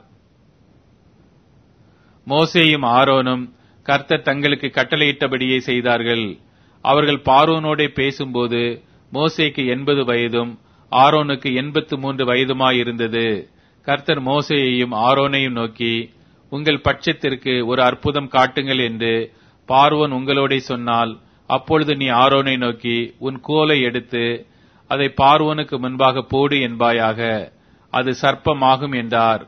மோசேயும் ஆரோனும் கர்த்தர் தங்களுக்கு கட்டளையிட்டபடியே செய்தார்கள். அவர்கள் பார்வோனோடே பேசும்போது மோசேக்கு எண்பது வயதும் ஆரோனுக்கு எண்பத்து மூன்று வயதுமாயிருந்தது. கர்த்தர் மோசேயையும் ஆரோனையும் நோக்கி, உங்கள் பட்சத்திற்கு ஒரு அற்புதம் காட்டுங்கள் என்று பார்வோன் உங்களோடே சொன்னால், அப்பொழுது நீ ஆரோனை நோக்கி உன் கோலை எடுத்து அதை பார்வோனுக்கு முன்பாக போடு என்பாயாக, அது சர்ப்பமாகும் என்றார்.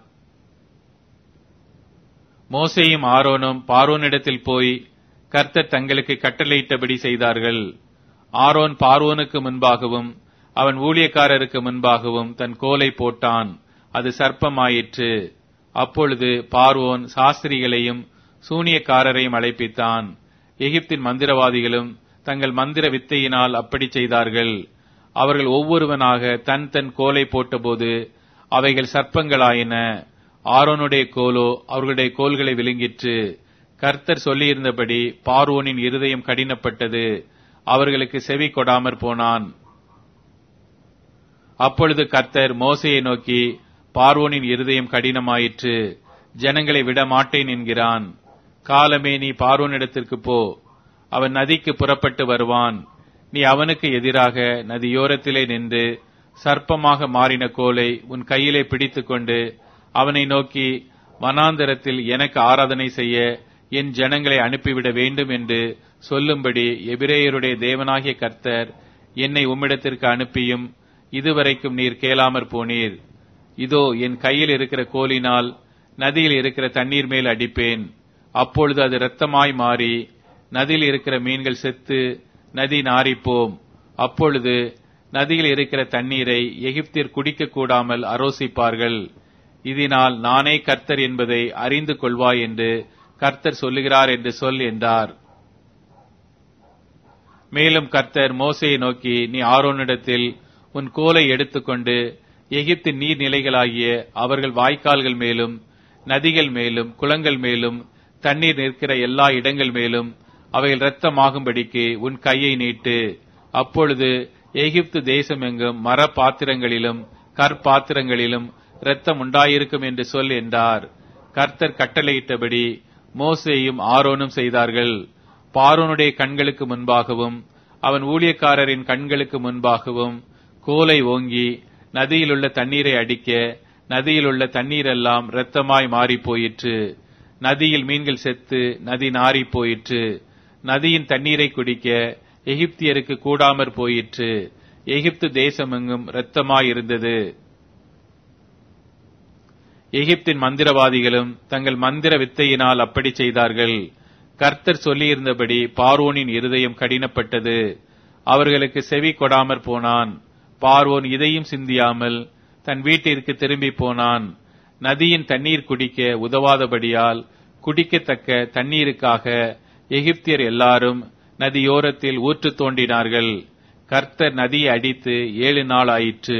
மோசேயும் ஆரோனும் பார்வோனிடத்தில் போய் கர்த்தர் தங்களுக்கு கட்டளையிட்டபடி செய்தார்கள். ஆரோன் பார்வோனுக்கு முன்பாகவும் அவன் ஊழியக்காரருக்கு முன்பாகவும் தன் கோலை போட்டான், அது சர்ப்பமாயிற்று. அப்பொழுது பார்வோன் சாஸ்திரிகளையும் சூனியக்காரரையும் அழைப்பித்தான். எகிப்தின் மந்திரவாதிகளும் தங்கள் மந்திர வித்தையினால் அப்படி செய்தார்கள். அவர்கள் ஒவ்வொருவனாக தன் தன் கோலை போட்டபோது அவைகள் சர்ப்பங்களாயின. ஆரோனுடைய கோலோ அவர்களுடைய கோல்களை விழுங்கிற்று. கர்த்தர் சொல்லியிருந்தபடி பார்வோனின் இருதயம் கடினப்பட்டது, அவர்களுக்கு செவி கொடாமற் போனான். அப்பொழுது கர்த்தர் மோசேயை நோக்கி, பார்வோனின் இருதயம் கடினமாயிற்று, ஜனங்களை விட மாட்டேன் என்கிறான். காலமே நீ பார்வோனிடத்திற்கு போ, அவன் நதிக்கு புறப்பட்டு வருவான். நீ அவனுக்கு எதிராக நதியோரத்திலே நின்று சர்ப்பமாக மாறின கோலை உன் கையிலே பிடித்துக்கொண்டு அவனை நோக்கி, வனாந்தரத்தில் எனக்கு ஆராதனை செய்ய என் ஜனங்களை அனுப்பிவிட வேண்டும் என்று சொல்லும்படி எபிரேயருடைய தேவனாகிய கர்த்தர் என்னை உம்மிடத்திற்கு அனுப்பியும் இதுவரைக்கும் நீர் கேளாமற் போனீர். இதோ என் கையில் இருக்கிற கோலினால் நதியில் இருக்கிற தண்ணீர் மேல் அடிப்பேன். அப்பொழுது அது இரத்தமாய் மாறி நதியில் இருக்கிற மீன்கள் செத்து நதி நாறிப்போம். அப்பொழுது நதியில் இருக்கிற தண்ணீரை எகிப்தியர் குடிக்க கூடாமல் அரோசிப்பார்கள். இதனால் நானே கர்த்தர் என்பதை அறிந்து கொள்வாய் என்று கர்த்தர் சொல்லுகிறார் என்று சொல் என்றார். மேலும் கர்த்தர் மோசேயை நோக்கி, நீ ஆரோனிடத்தில் உன் கோலை எடுத்துக்கொண்டு எகிப்தின் நீர்நிலைகளாகிய அவர்கள் வாய்க்கால்கள் மேலும் நதிகள் மேலும் குளங்கள் மேலும் தண்ணீர் நிற்கிற எல்லா இடங்கள் மேலும் அவைகள் இரத்தமாகும்படிக்கு உன் கையை நீட்டு. அப்பொழுது எகிப்து தேசம் எங்கும் மர பாத்திரங்களிலும் கற்பாத்திரங்களிலும் இரத்தம் உண்டாயிருக்கும் என்று சொல் என்றார். கர்த்தர் கட்டளையிட்டபடி மோசேயும் ஆரோனும் செய்தார்கள். பார்வோனுடைய கண்களுக்கு முன்பாகவும் அவன் ஊழியக்காரரின் கண்களுக்கு முன்பாகவும் கோலை ஓங்கி நதியிலுள்ள தண்ணீரை அடிக்க நதியிலுள்ள தண்ணீரெல்லாம் இரத்தமாய் மாறி போயிற்று. நதியில் மீன்கள் செத்து நதி நாறி போயிற்று. நதியின் தண்ணீரை குடிக்க எகிப்தியருக்கு கூடாமற் போயிற்று. எகிப்து தேசமெங்கும் இரத்தமாயிருந்தது. எகிப்தின் மந்திரவாதிகளும் தங்கள் மந்திர வித்தையினால் அப்படி செய்தார்கள். கர்த்தர் சொல்லியிருந்தபடி பார்வோனின் இருதயம் கடினப்பட்டது, அவர்களுக்கு செவி கொடாமற் போனான். பார்வோன் இதையும் சிந்தியாமல் தன் வீட்டிற்கு திரும்பி போனான். நதியின் தண்ணீர் குடிக்க உதவாதபடியால் குடிக்கத்தக்க தண்ணீருக்காக எகிப்தியர் எல்லாரும் நதியோரத்தில் ஊற்று தோண்டினார்கள். கர்த்தர் நதியை அடித்து ஏழு நாள் ஆயிற்று.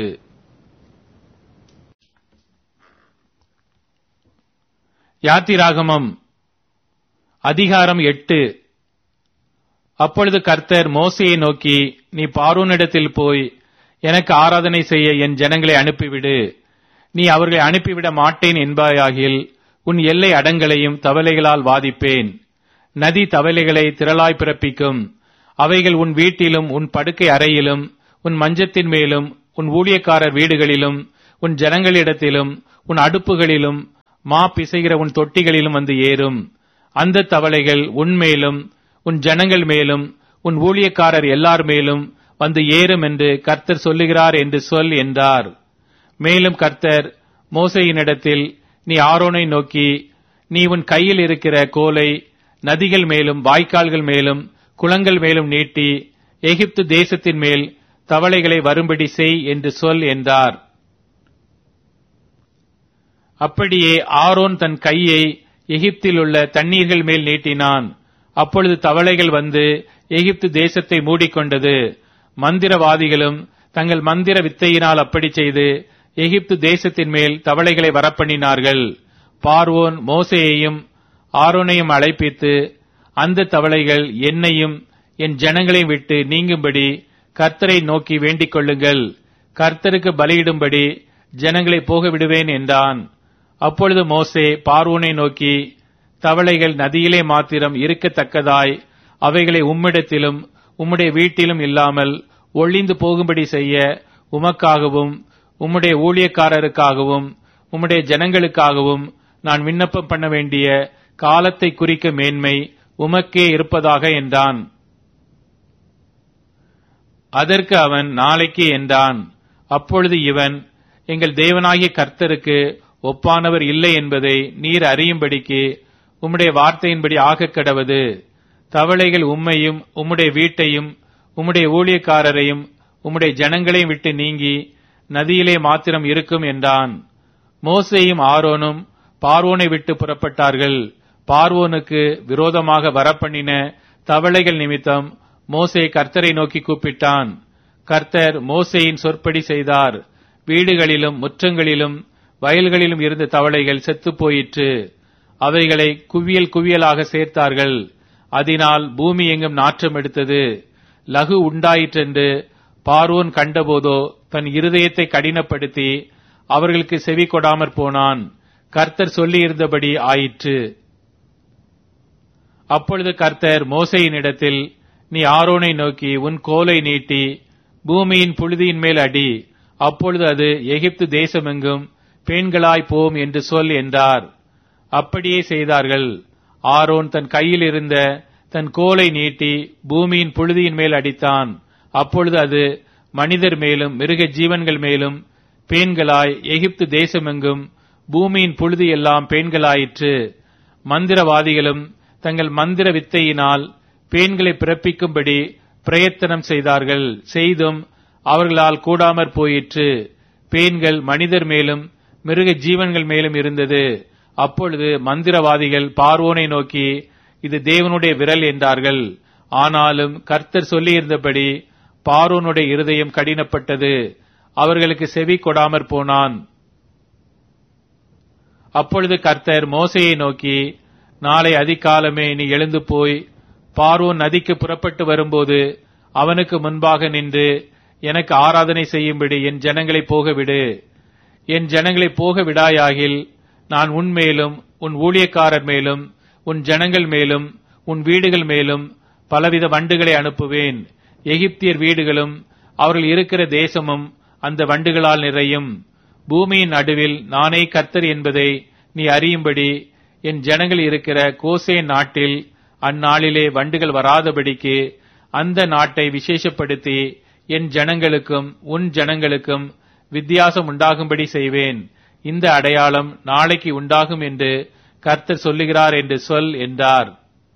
யாத்திராகமம் அதிகாரம் எட்டு. அப்பொழுது கர்த்தர் மோசேயை நோக்கி, நீ பார்வோனிடத்தில் போய் எனக்கு ஆராதனை செய்ய என் ஜனங்களை அனுப்பிவிடு. நீ அவர்களை அனுப்பிவிட மாட்டேன் என்பாயாகில் உன் எல்லை அடங்களையும் தவளைகளால் வாதிப்பேன். நதி தவளைகளை திரளாய் பிறப்பிக்கும். அவைகள் உன் வீட்டிலும் உன் படுக்கை அறையிலும் உன் மஞ்சத்தின் மேலும் உன் ஊழியக்காரர் வீடுகளிலும் உன் ஜனங்களிடத்திலும் உன் அடுப்புகளிலும் மா பிசைகிற உன் தொட்டிகளிலும் வந்து ஏறும். அந்த தவளைகள் உன்மேலும் உன் ஜனங்கள் மேலும் உன் ஊழியக்காரர் எல்லார் மேலும் வந்து ஏறும் என்று கர்த்தர் சொல்லுகிறார் என்று சொல் என்றார். மேலும் கர்த்தர் மோசேயினிடத்தில், நீ ஆரோனை நோக்கி, நீ உன் கையில் இருக்கிற கோலை நதிகள் மேலும் வாய்க்கால்கள் மேலும் குளங்கள் மேலும் நீட்டி எகிப்து தேசத்தின் மேல் தவளைகளை வரும்படி செய் என்று சொல் என்றார். அப்படியே ஆரோன் தன் கையை எகிப்தில் உள்ள தண்ணீர்கள் மேல் நீட்டினான். அப்பொழுது தவளைகள் வந்து எகிப்து தேசத்தை மூடிக்கொண்டது. மந்திரவாதிகளும் தங்கள் மந்திர வித்தையினால் அப்படி செய்து எகிப்து தேசத்தின் மேல் தவளைகளை வரப்பண்ணினார்கள். பார்வோன் மோசேயையும் ஆரோனையும் அழைப்பித்து, அந்த தவளைகள் என்னையும் என் ஜனங்களையும் விட்டு நீங்கும்படி கர்த்தரை நோக்கி வேண்டிக் கொள்ளுங்கள், கர்த்தருக்கு பலியிடும்படி ஜனங்களை போக விடுவேன் என்றான். அப்பொழுது மோசே பார்வோனை நோக்கி, தவளைகள் நதியிலே மாத்திரம் இருக்கத்தக்கதாய் அவைகளை உம்மிடத்திலும் உம்முடைய வீட்டிலும் இல்லாமல் ஒளிந்து போகும்படி செய்ய உமக்காகவும் உம்முடைய ஊழியக்காரருக்காகவும் உம்முடைய ஜனங்களுக்காகவும் நான் விண்ணப்பம் பண்ண வேண்டிய காலத்தை குறிக்க மேன்மை உமக்கே இருப்பதாக என்றான். அதற்கு அவன், நாளைக்கு என்றான். அப்பொழுது இவன், எங்கள் தேவனாகிய கர்த்தருக்கு ஒப்பானவர் இல்லை என்பதை நீர் அறியும்படிக்கு உம்முடைய வார்த்தையின்படி ஆகக் கடவது. தவளைகள் உம்மையும் உம்முடைய வீட்டையும் உம்முடைய ஊழியக்காரரையும் உம்முடைய ஜனங்களையும் விட்டு நீங்கி நதியிலே மாத்திரம் இருக்கும் என்றான். மோசேயும் ஆரோனும் பார்வோனை விட்டு புறப்பட்டார்கள். பார்வோனுக்கு விரோதமாக வரப்பண்ணின தவளைகள் நிமித்தம் மோசே கர்த்தரை நோக்கி கூப்பிட்டான். கர்த்தர் மோசேயின் சொற்படி செய்தார். வீடுகளிலும் முற்றங்களிலும் வயல்களிலும் இருந்த தவளைகள் செத்துப் போயிற்று. அவைகளை குவியல் குவியலாக சேர்த்தார்கள். அதனால் பூமி எங்கும் நாற்றம் எடுத்தது. லகு உண்டாயிற்றென்று பார்வோன் கண்டபோதோ தன் இருதயத்தை கடினப்படுத்தி அவர்களுக்கு செவி கொடாமற் போனான். கர்த்தர் சொல்லியிருந்தபடி ஆயிற்று. அப்பொழுது கர்த்தர் மோசேயினிடத்தில், நீ ஆரோனை நோக்கி உன் கோலை நீட்டி பூமியின் புழுதியின் மேல் அடி, அப்பொழுது அது எகிப்து தேசமெங்கும் பேன்களாய் போம் என்று சொல் என்றார். அப்படியே செய்தார்கள். ஆரோன் தன் கையில் இருந்த தன் கோலை நீட்டி பூமியின் புழுதியின் மேல் அடித்தான். அப்பொழுது அது மனிதர் மேலும் மிருக ஜீவன்கள் மேலும் பேன்களாய் எகிப்து தேசமெங்கும் பூமியின் புழுதி எல்லாம் பேன்களாயிற்று. மந்திரவாதிகளும் தங்கள் மந்திர வித்தையினால் பேன்களை பிறப்பிக்கும்படி பிரயத்தனம் செய்தார்கள். செய்தும் அவர்களால் கூடாமற் போயிற்று. பேன்கள் மனிதர் மேலும் மிருக ஜீவன்கள் மேலும் இருந்தது. அப்பொழுது மந்திரவாதிகள் பார்வோனை நோக்கி, இது தேவனுடைய விரல் என்றார்கள். ஆனாலும் கர்த்தர் சொல்லியிருந்தபடி பார்வோனுடைய இருதயம் கடினப்பட்டது. அவர்களுக்கு செவி கொடாமற் போனான். அப்பொழுது கர்த்தர் மோசேயை நோக்கி, நாளை அதிகாலமே நீ எழுந்து போய் பார்வோன் நதிக்கு புறப்பட்டு வரும்போது அவனுக்கு முன்பாக நின்று எனக்கு ஆராதனை செய்யும்படி என் ஜனங்களை போகவிடு. என் ஜனங்களை போக விடாயாகில் நான் உன் மேலும் உன் ஊழியக்காரர் மேலும் உன் ஜனங்கள் மேலும் உன் வீடுகள் மேலும் பலவித வண்டுகளை அனுப்புவேன். எகிப்தியர் வீடுகளும் அவர்கள் இருக்கிற தேசமும் அந்த வண்டுகளால் நிறையும். பூமியின் நடுவில் நானே கர்த்தர் என்பதை நீ அறியும்படி என் ஜனங்கள் இருக்கிற கோசேன் நாட்டில் அந்நாளிலே வண்டுகள் வராதபடிக்கு அந்த நாட்டை விசேஷப்படுத்தி என் ஜனங்களுக்கும் உன் ஜனங்களுக்கும் வித்தியாசம் உண்டாகும்படி செய்வேன். இந்த அடையாளம் நாளைக்கு உண்டாகும் என்று கர்த்தர் சொல்லுகிறார் என்று சொல் என்றார்.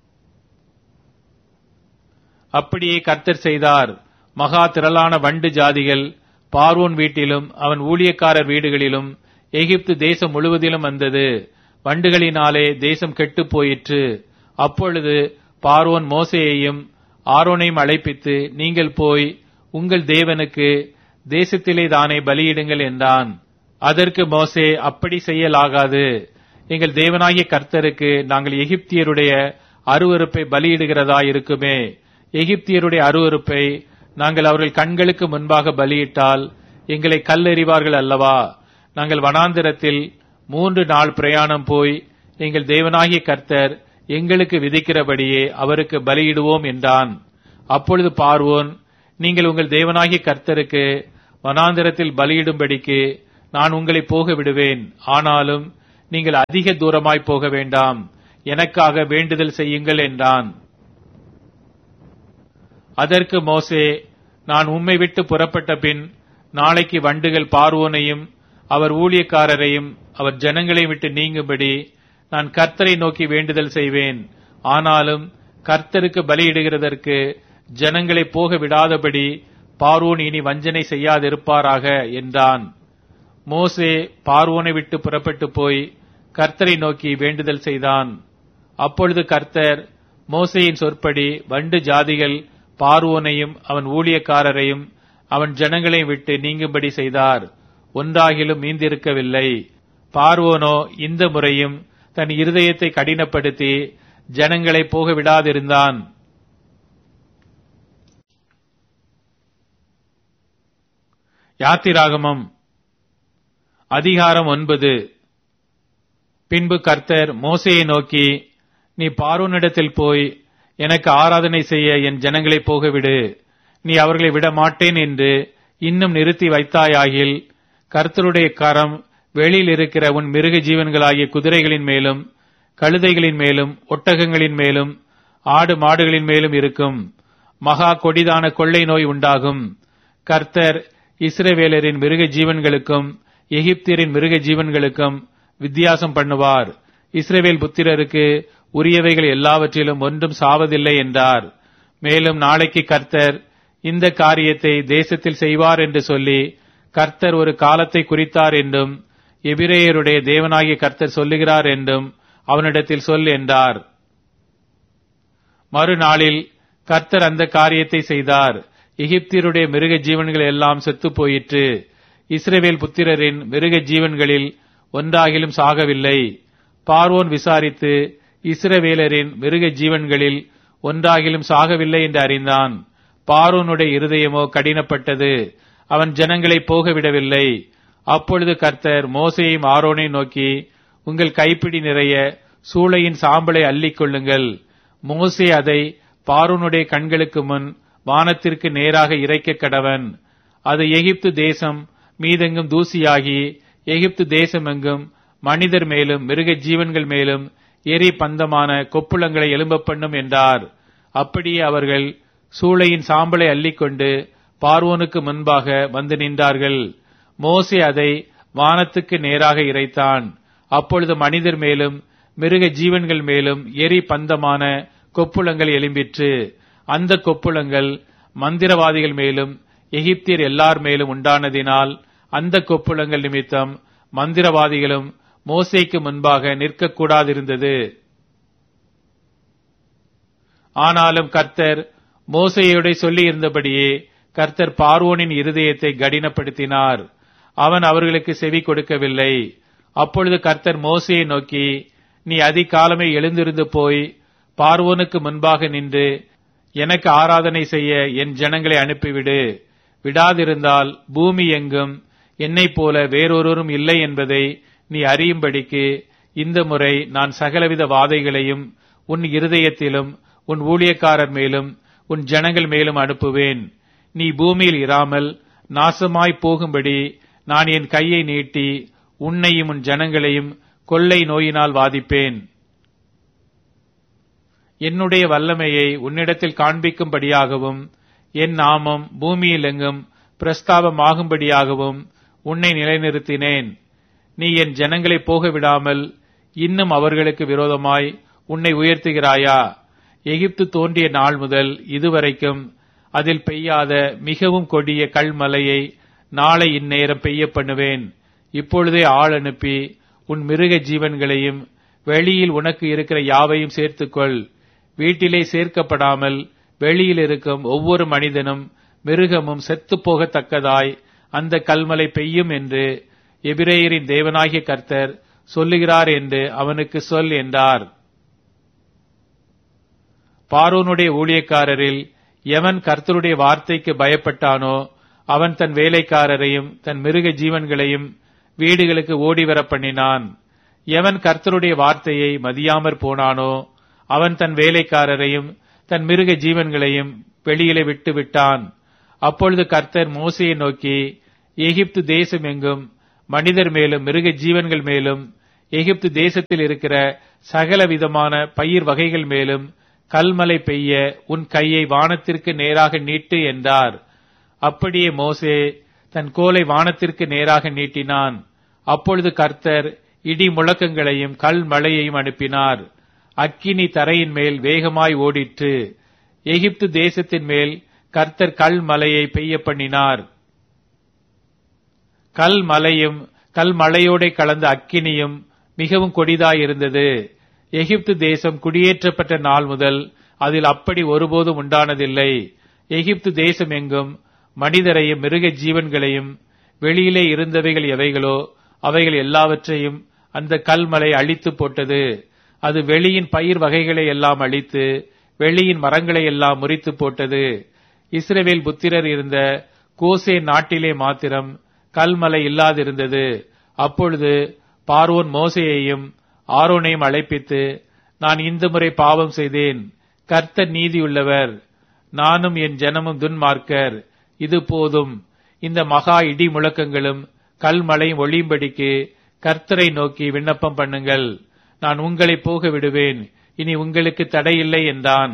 அப்படியே கர்த்தர் செய்தார். மகா திரளான வண்டு ஜாதிகள் பார்வோன் வீட்டிலும் அவன் ஊழியக்காரர் வீடுகளிலும் எகிப்து தேசம் முழுவதிலும் வந்தது. வண்டுகளினாலே தேசம் கெட்டுப் போயிற்று. அப்பொழுது பார்வோன் மோசேயையும் ஆரோனையும் அழைப்பித்து, நீங்கள் போய் உங்கள் தேவனுக்கு தேசத்திலே தானே பலியிடுங்கள் என்றான். அதற்கு மோசே, அப்படி செய்யலாகாது. எங்கள் தேவனாகிய கர்த்தருக்கு நாங்கள் எகிப்தியருடைய அருவருப்பை பலியிடுகிறதா இருக்குமே. எகிப்தியருடைய அருவருப்பை நாங்கள் அவர்கள் கண்களுக்கு முன்பாக பலியிட்டால் எங்களை கல்லெறிவார்கள் அல்லவா? நாங்கள் வனாந்திரத்தில் மூன்று நாள் பிரயாணம் போய் எங்கள் தேவனாகிய கர்த்தர் எங்களுக்கு விதிக்கிறபடியே அவருக்கு பலியிடுவோம் என்றான். அப்பொழுது பார்வோன், நீங்கள் உங்கள் தேவனாகிய கர்த்தருக்கு வனாந்திரத்தில் பலியிடும்படிக்கு நான் உங்களை போக விடுவேன். ஆனாலும் நீங்கள் அதிக தூரமாய் போக வேண்டாம். எனக்காக வேண்டுதல் செய்யுங்கள் என்றான். அதற்கு மோசே, நான் உம்மை விட்டு புறப்பட்ட பின் நாளைக்கு வண்டுகள் பார்வோனையும் அவர் ஊழியக்காரரையும் அவர் ஜனங்களை விட்டு நீங்கும்படி நான் கர்த்தரை நோக்கி வேண்டுதல் செய்வேன். ஆனாலும் கர்த்தருக்கு பலியிடுகிறதற்கு ஜனங்களை போக விடாதபடி பார்வோன் இனி வஞ்சனை செய்யாதிருப்பாராக என்றான். மோசே பார்வோனை விட்டு புறப்பட்டு போய் கர்த்தரை நோக்கி வேண்டுதல் செய்தான். அப்பொழுது கர்த்தர் மோசேயின் சொற்படி வண்டு ஜாதிகள் பார்வோனையும் அவன் ஊழியக்காரரையும் அவன் ஜனங்களையும் விட்டு நீங்கும்படி செய்தார். ஒன்றாகிலும் மீந்திருக்கவில்லை. பார்வோனோ இந்த முறையும் தன் இருதயத்தை கடினப்படுத்தி ஜனங்களை போக விடாதிருந்தான். யாத்திராகமம் அதிகாரம் ஒன்பது. பின்பு கர்த்தர் மோசேயை நோக்கி, நீ பார்வோனிடத்தில் போய் எனக்கு ஆராதனை செய்ய என் ஜனங்களை போகவிடு. நீ அவர்களை விட மாட்டேன் என்று இன்னும் நிறுத்தி வைத்தாயாகில் கர்த்தருடைய கரம் வெளியில் இருக்கிற உன் மிருக ஜீவன்களாகிய குதிரைகளின் மேலும் கழுதைகளின் மேலும் ஒட்டகங்களின் மேலும் ஆடு மாடுகளின் மேலும் இருக்கும். மகா கொடிதான கொள்ளை நோய் உண்டாகும். கர்த்தர் இஸ்ரவேலரின் மிருக ஜீவன்களுக்கும் எகிப்தியரின் மிருக ஜீவன்களுக்கும் வித்தியாசம் பண்ணுவார். இஸ்ரவேல் புத்திரருக்கு உரியவைகள் எல்லாவற்றிலும் ஒன்றும் சாவதில்லை என்றார். மேலும் நாளைக்கு கர்த்தர் இந்த காரியத்தை தேசத்தில் செய்வார் என்று சொல்லி கர்த்தர் ஒரு காலத்தை குறித்தார் என்றும் எபிரேயருடைய தேவனாகிய கர்த்தர் சொல்லுகிறார் என்றும் அவனிடத்தில் சொல் என்றார். மறுநாளில் கர்த்தர் அந்த காரியத்தை செய்தார். எகிப்தியருடைய மிருக ஜீவன்கள் எல்லாம் செத்து போயிற்று. இஸ்ரவேல் புத்திரரின் மிருக ஜீவன்களில் ஒன்றாகிலும் சாகவில்லை. பார்வோன் விசாரித்து இஸ்ரவேலரின் மிருக ஜீவன்களில் ஒன்றாகிலும் சாகவில்லை என்று அறிந்தான். பார்வோனுடைய இருதயமோ கடினப்பட்டது. அவன் ஜனங்களை போகவிடவில்லை. அப்பொழுது கர்த்தர் மோசேயும் ஆரோனை நோக்கி, உங்கள் கைப்பிடி நிறைய சூளையின் சாம்பலை அள்ளிக் கொள்ளுங்கள். மோசே அதை பார்வோனுடைய கண்களுக்கு முன் வானத்திற்கு நேராக இறைக்க கடவன். அது எகிப்து தேசம் மீதெங்கும் தூசியாகி எகிப்து தேசமெங்கும் மனிதர் மேலும் மிருக ஜீவன்கள் மேலும் எரி பந்தமான கொப்புளங்களை எழும்ப பண்ணும் என்றார். அப்படியே அவர்கள் சூளையின் சாம்பலை அள்ளிக்கொண்டு பார்வோனுக்கு முன்பாக வந்து நின்றார்கள். மோசே அதை வானத்துக்கு நேராக இறைத்தான். அப்பொழுது மனிதர் மேலும் மிருக ஜீவன்கள் மேலும் எரி பந்தமான கொப்புளங்கள் எழும்பிற்று. அந்த கொப்புளங்கள் மந்திரவாதிகள் மேலும் எகிப்தியர் எல்லார் மேலும் உண்டானதினால் அந்த கொப்புளங்கள் நிமித்தம் மந்திரவாதிகளும் மோசேக்கு முன்பாக நிற்கக்கூடாதிருந்தது. ஆனாலும் கர்த்தர் மோசேயோட சொல்லி இருந்தபடியே கர்த்தர் பார்வோனின் இருதயத்தை கடினப்படுத்தினார். அவன் அவர்களுக்கு செவி கொடுக்கவில்லை. அப்பொழுது கர்த்தர் மோசேயை நோக்கி, நீ அதிகாலமே எழுந்திருந்து போய் பார்வோனுக்கு முன்பாக நின்று எனக்கு ஆராதனை செய்ய என் ஜனங்களை அனுப்பிவிடு. விடாதிருந்தால் பூமி எங்கும் என்னைப் போல வேறொருவரும் இல்லை என்பதை நீ அறியும்படிக்கு இந்த முறை நான் சகலவித வாதைகளையும் உன் இருதயத்திலும் உன் ஊழியக்காரர் மேலும் உன் ஜனங்கள் மேலும் அனுப்புவேன். நீ பூமியில் இராமல் நாசமாய் போகும்படி நான் என் கையை நீட்டி உன்னையும் உன் ஜனங்களையும் கொள்ளை நோயினால் வாதிப்பேன். என்னுடைய வல்லமையை உன்னிடத்தில் காண்பிக்கும்படியாகவும் என் நாமம் பூமியில் எங்கும் பிரஸ்தாபமாகும்படியாகவும் உன்னை நிலைநிறுத்தினேன். நீ என் ஜனங்களை போக விடாமல் இன்னும் அவர்களுக்கு விரோதமாய் உன்னை உயர்த்துகிறாயா? எகிப்து தோன்றிய நாள் முதல் இதுவரைக்கும் அதில் பெய்யாத மிகவும் கொடிய கல்மலையை நாளை இந்நேரம் பெய்ய பண்ணுவேன். இப்பொழுதே ஆள் அனுப்பி உன் மிருக ஜீவன்களையும் வெளியில் உனக்கு இருக்கிற யாவையும் சேர்த்துக்கொள். வீட்டிலே சேர்க்கப்படாமல் வெளியில் இருக்கும் ஒவ்வொரு மனிதனும் மிருகமும் செத்து போகத்தக்கதாய் அந்த கல்மலை பெய்யும் என்று எபிரேயரின் தேவனாகிய கர்த்தர் சொல்லுகிறார் என்று அவனுக்கு சொல் என்றார். பார்வோனுடைய ஊழியக்காரரில் எவன் கர்த்தருடைய வார்த்தைக்கு பயப்பட்டானோ அவன் தன் வேலைக்காரரையும் தன் மிருக ஜீவன்களையும் வீடுகளுக்கு ஓடிவர பண்ணினான். எவன் கர்த்தருடைய வார்த்தையை மதியாமற் போனானோ அவன் தன் வேலைக்காரரையும் தன் மிருக ஜீவன்களையும் வெளியிலே விட்டு விட்டான். அப்பொழுது கர்த்தர் மோசேயை நோக்கி, எகிப்து தேசம் எங்கும் மனிதர் மேலும் மிருக ஜீவன்கள் மேலும் எகிப்து தேசத்தில் இருக்கிற சகல விதமான பயிர் வகைகள் மேலும் கல்மழை பெய்ய உன் கையை வானத்திற்கு நேராக நீட்டு என்றார். அப்படியே மோசே தன் கோலை வானத்திற்கு நேராக நீட்டினான். அப்பொழுது கர்த்தர் இடி முழக்கங்களையும் கல் மழையையும் அனுப்பினார். அக்கினி தரையின் மேல் வேகமாய் ஓடிற்று. எகிப்து தேசத்தின் மேல் கர்த்தர் கல் மலையை பெய்ய பண்ணினார். கல் மலையும் கல் மலையோட கலந்த அக்கினியும் மிகவும் கொடிதாயிருந்தது. எகிப்து தேசம் குடியேற்றப்பட்ட நாள் முதல் அதில் அப்படி ஒருபோதும் உண்டானதில்லை. எகிப்து தேசம் எங்கும் மனிதரையும் மிருக ஜீவன்களையும் வெளியிலே இருந்தவைகள் எவைகளோ அவைகள் எல்லாவற்றையும் அந்த கல்மலை அழித்து போட்டது. அது வெளியின் பயிர் வகைகளை எல்லாம் அழித்து வெளியின் மரங்களை எல்லாம் முறித்து போட்டது. இஸ்ரவேல் புத்திரர் இருந்த கோசே நாட்டிலே மாத்திரம் கல்மலை இல்லாதிருந்தது. அப்பொழுது பார்வோன் மோசேயையும் ஆரோனையும் அழைப்பித்து, நான் இந்த முறை பாவம் செய்தேன். கர்த்தர் நீதியுள்ளவர், நானும் என் ஜனமும் துன்மார்க்கர். இது போதும். இந்த மகா இடி முழக்கங்களும் கல்மலையும் ஒளியும்படிக்கு கர்த்தரை நோக்கி விண்ணப்பம் பண்ணுங்கள். நான் உங்களை போக விடுவேன். இனி உங்களுக்கு தடையில்லை என்றான்.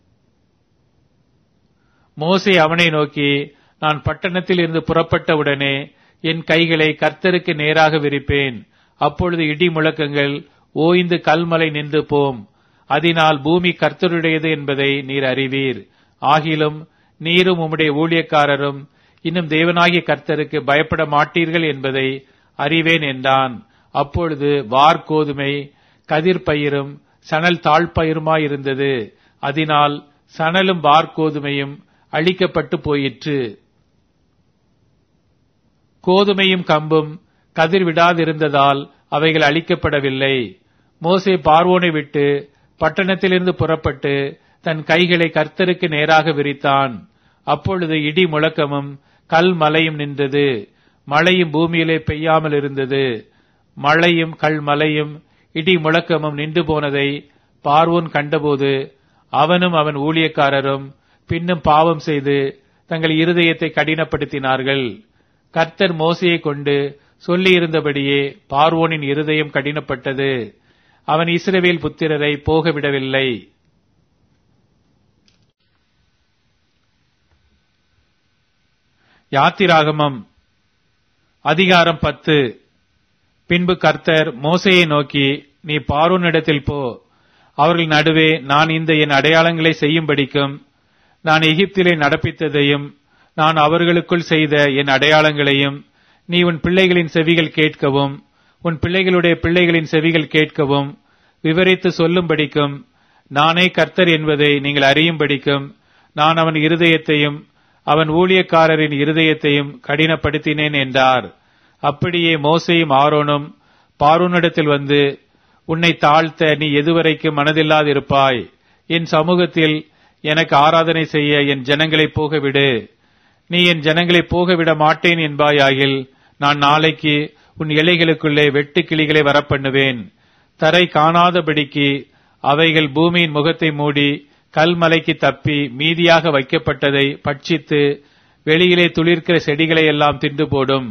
மோசே அவனை நோக்கி, நான் பட்டணத்தில் இருந்து புறப்பட்டவுடனே என் கைகளை கர்த்தருக்கு நேராக விரிப்பேன். அப்பொழுது இடி முழக்கங்கள் ஓய்ந்து கல்மலை நின்று போம். அதனால் பூமி கர்த்தருடையது என்பதை நீர் அறிவீர். ஆகிலும் நீரும் உம்முடைய ஊழியக்காரரும் இன்னும் தேவனாகிய கர்த்தருக்கு பயப்பட மாட்டீர்கள் என்பதை அறிவேன் என்றான். அப்பொழுது வார்கோதுமை கதிர்பயிரும் சணல் தாழ்பயிருமாயிருந்தது. அதனால் சணலும் வார்கோதுமையும் அழிக்கப்பட்டு போயிற்று. கோதுமையும் கம்பும் கதிர் விடாதிருந்ததால் அவைகள் அழிக்கப்படவில்லை. மோசே பார்வோனை விட்டு பட்டணத்திலிருந்து புறப்பட்டு தன் கைகளை கர்த்தருக்கு நேராக விரித்தான். அப்பொழுது இடி முழக்கமும் கல் மலையும் நின்றது. மழையும் பூமியிலே பெய்யாமல் இருந்தது. மழையும் கல் மலையும் இடி முழக்கமும் நின்று போனதை பார்வோன் கண்டபோது அவனும் அவன் ஊழியக்காரரும் பின்னும் பாவம் செய்து தங்கள் இருதயத்தை கடினப்படுத்தினார்கள். கர்த்தர் மோசையை கொண்டு சொல்லியிருந்தபடியே பார்வோனின் இருதயம் கடினப்பட்டது. அவன் இஸ்ரவேல் புத்திரரை போகவிடவில்லை. யாத்திராகமம் அதிகாரம் பத்து. பின்பு கர்த்தர் மோசையை நோக்கி, நீ பார்வோனிடத்தில் போ. அவர்கள் நடுவே நான் இந்த என் அடையாளங்களை செய்யும்படிக்கும் நான் எகிப்திலே நடப்பித்ததையும் நான் அவர்களுக்குள் செய்த என் அடையாளங்களையும் நீ உன் பிள்ளைகளின் செவிகள் கேட்கவும் உன் பிள்ளைகளுடைய பிள்ளைகளின் செவிகள் கேட்கவும் விவரித்து சொல்லும்படிக்கும் நானே கர்த்தர் என்பதை நீங்கள் அறியும்படிக்கும் நான் அவன் இருதயத்தையும் அவன் ஊழியக்காரரின் இருதயத்தையும் கடினப்படுத்தினேன் என்றார். அப்படியே மோசேயும் ஆரோனும் பார்வோனிடத்தில் வந்து, உன்னை தாழ்த்த நீ எதுவரைக்கும் மனதில்லாதிருப்பாய்? என் சமூகத்தில் எனக்கு ஆராதனை செய்ய என் ஜனங்களை போகவிடு. நீ என் ஜனங்களை போகவிட மாட்டேன் என்பாயாகில் நான் நாளைக்கு உன் இலைகளுக்குள்ளே வெட்டு கிளிகளை வரப்பண்ணுவேன். தரை காணாதபடிக்கு அவைகள் பூமியின் முகத்தை மூடி கல்மலைக்கு தப்பி மீதியாக வைக்கப்பட்டதை பட்சித்து வெளியிலே துளிர்க்கிற செடிகளை எல்லாம் தின்று போடும்.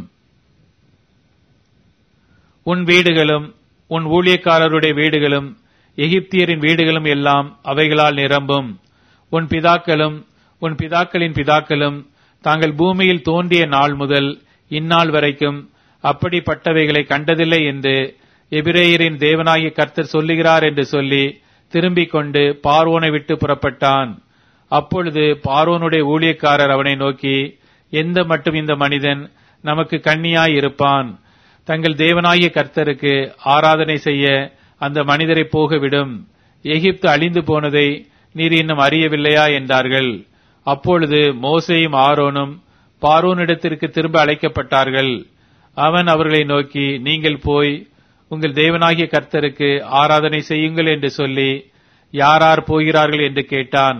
உன் வீடுகளும் உன் ஊழியக்காரருடைய வீடுகளும் எகிப்தியரின் வீடுகளும் எல்லாம் அவைகளால் நிரம்பும். உன் பிதாக்களும் உன் பிதாக்களின் பிதாக்களும் தாங்கள் பூமியில் தோன்றிய நாள் முதல் இந்நாள் வரைக்கும் அப்படிப்பட்டவைகளை கண்டதில்லை என்று எபிரேயரின் தேவனாகிய கர்த்தர் சொல்லுகிறார் என்று சொல்லி திரும்பிக் கொண்டு பார்வோனை விட்டு புறப்பட்டான். அப்பொழுது பார்வோனுடைய ஊழியக்காரர் அவனை நோக்கி, எந்த மட்டும் இந்த மனிதன் நமக்கு கண்ணியாய் இருப்பான்? தங்கள் தேவனாகிய கர்த்தருக்கு ஆராதனை செய்ய அந்த மனிதரை போகவிடும். எகிப்து அழிந்து போனதை நீர் இன்னும் அறியவில்லையா என்றார்கள். அப்பொழுது மோசேயும் ஆரோனும் பார்வோனிடத்திற்கு திரும்ப அழைக்கப்பட்டார்கள். அவன் அவர்களை நோக்கி, நீங்கள் போய் உங்கள் தேவனாகிய கர்த்தருக்கு ஆராதனை செய்யுங்கள் என்று சொல்லி யாரார் போகிறார்கள் என்று கேட்டான்.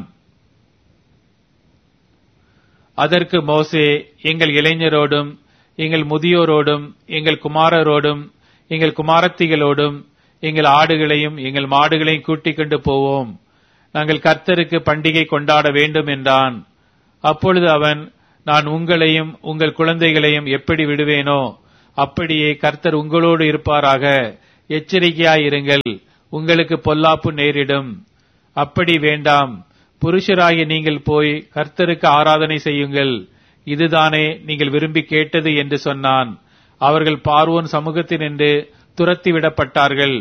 அதற்கு மோசே, எங்கள் இளைஞரோடும் எங்கள் முதியோரோடும் எங்கள் குமாரரோடும் எங்கள் குமாரத்திகளோடும் எங்கள் ஆடுகளையும் எங்கள் மாடுகளையும் கூட்டிக் கொண்டு போவோம். நாங்கள் கர்த்தருக்கு பண்டிகை கொண்டாட வேண்டும் என்றான். அப்பொழுது அவன், நான் உங்களையும் உங்கள் குழந்தைகளையும் எப்படி விடுவேனோ அப்படியே கர்த்தர் உங்களோடு இருப்பாராக. எச்சரிக்கையாயிருங்கள், உங்களுக்கு பொல்லாப்பு நேரிடும். அப்படி வேண்டாம், புருஷராகிய நீங்கள் போய் கர்த்தருக்கு ஆராதனை செய்யுங்கள், இதுதானே நீங்கள் விரும்பி கேட்டது என்று சொன்னான். அவர்கள் பார்வோன் சமூகத்தினின்று துரத்திவிடப்பட்டார்கள்.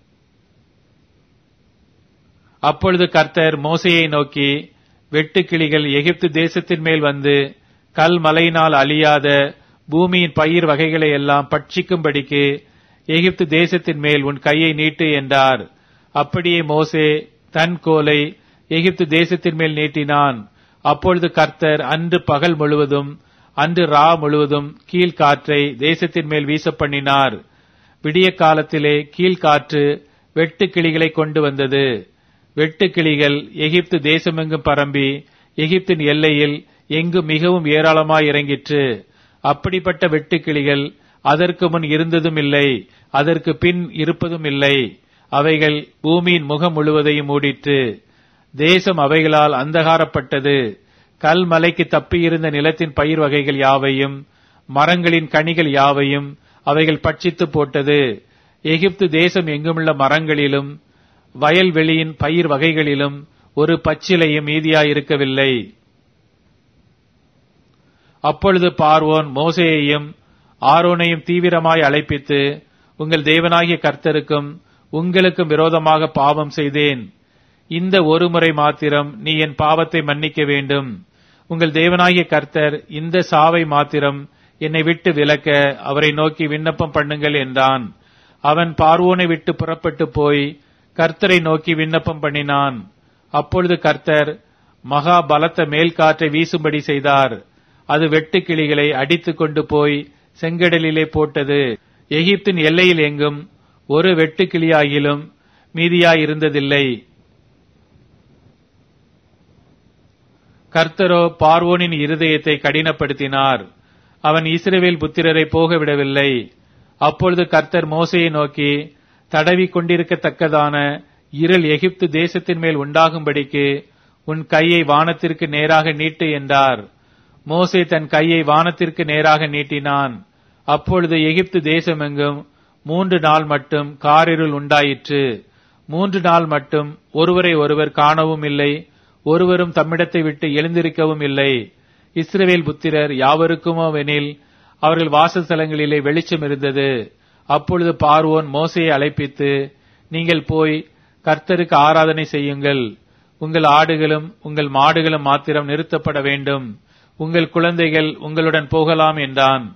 அப்பொழுது கர்த்தர் மோசேயை நோக்கி, வெட்டுக்கிளிகள் எகிப்து தேசத்தின் மேல் வந்து கல் மலையினால் அழியாத பூமியின் பயிர் வகைகளை எல்லாம் பட்சிக்கும்படிக்கு எகிப்து தேசத்தின் மேல் உன் கையை நீட்டு என்றார். அப்படியே மோசே தன் கோலை எகிப்து தேசத்தின் மேல் நீட்டினான். அப்பொழுது கர்த்தர் அன்று பகல் முழுவதும் அன்று ரா முழுவதும் கீழ்காற்றை தேசத்தின் மேல் வீச பண்ணினார். விடிய காலத்திலே கீழ்காற்று வெட்டுக்கிளிகளை கொண்டு வந்தது. வெட்டுக்கிளிகள் எகிப்து தேசமெங்கும் பரம்பி எகிப்தின் எல்லையில் எங்கு மிகவும் ஏராளமாய் இறங்கிற்று. அப்படிப்பட்ட வெட்டுக்கிளிகள் அதற்கு முன் இருந்ததும் இல்லை, அதற்கு பின் இருப்பதும் இல்லை. அவைகள் பூமியின் முகம் முழுவதையும் மூடிற்று. தேசம் அவைகளால் அந்தகாரப்பட்டது. கல் மலைக்கு தப்பியிருந்த நிலத்தின் பயிர் வகைகள் யாவையும் மரங்களின் கனிகள் யாவையும் அவைகள் பட்சித்து போட்டது. எகிப்து தேசம் எங்குமுள்ள மரங்களிலும் வயல்வெளியின் பயிர் வகைகளிலும் ஒரு பச்சிலையும் மீதியாயிருக்கவில்லை. அப்பொழுது பார்வோன் மோசேயையும் ஆரோனையும் தீவிரமாய் அழைப்பித்து, உங்கள் தேவனாகிய கர்த்தருக்கும் உங்களுக்கும் விரோதமாக பாவம் செய்தேன். இந்த ஒரு முறை மாத்திரம் நீ என் பாவத்தை மன்னிக்க வேண்டும். உங்கள் தேவனாகிய கர்த்தர் இந்த சாவை மாத்திரம் என்னை விட்டு விலக்க அவரை நோக்கி விண்ணப்பம் பண்ணுங்கள் என்றான். அவன் பார்வோனை விட்டு புறப்பட்டு போய் கர்த்தரை நோக்கி விண்ணப்பம் பண்ணினான். அப்பொழுது கர்த்தர் மகா பலத்த மேல் காற்றை வீசும்படி செய்தார். அது வெட்டுக்கிளிகளை அடித்துக் கொண்டு போய் செங்கடலிலே போட்டது. எகிப்தின் எல்லையில் எங்கும் ஒரு வெட்டுக்கிளியாகிலும் மீதியாயிருந்ததில்லை. கர்த்தரோ பார்வோனின் இருதயத்தை கடினப்படுத்தினார். அவன் இஸ்ரவேல் புத்திரரை போக விடவில்லை. அப்பொழுது கர்த்தர் மோசேயை நோக்கி, தடவி கொண்டிருக்கத்தக்கதான இருள் எகிப்து தேசத்தின் மேல் உண்டாகும்படிக்கு உன் கையை வானத்திற்கு நேராக நீட்டு என்றார். மோசே தன் கையை வானத்திற்கு நேராக நீட்டினான். அப்பொழுது எகிப்து தேசமெங்கும் மூன்று நாள் மட்டும் காரிருள் உண்டாயிற்று. மூன்று நாள் மட்டும் ஒருவரை ஒருவர் காணவும் இல்லை, ஒருவரும் தம்மிடத்தை விட்டு எழுந்திருக்கவும் இல்லை. இஸ்ரவேல் புத்திரர் யாவருக்குமோவெனில் அவர்கள் வாசஸ்தலங்களிலே வெளிச்சம் இருந்தது. அப்பொழுது பார்வோன் மோசேயை அழைப்பித்து, நீங்கள் போய் கர்த்தருக்கு ஆராதனை செய்யுங்கள், உங்கள் ஆடுகளும் உங்கள் மாடுகளும் மாத்திரம் நிறுத்தப்பட வேண்டும், உங்கள் குழந்தைகள் உங்களுடன் போகலாம் என்றான்.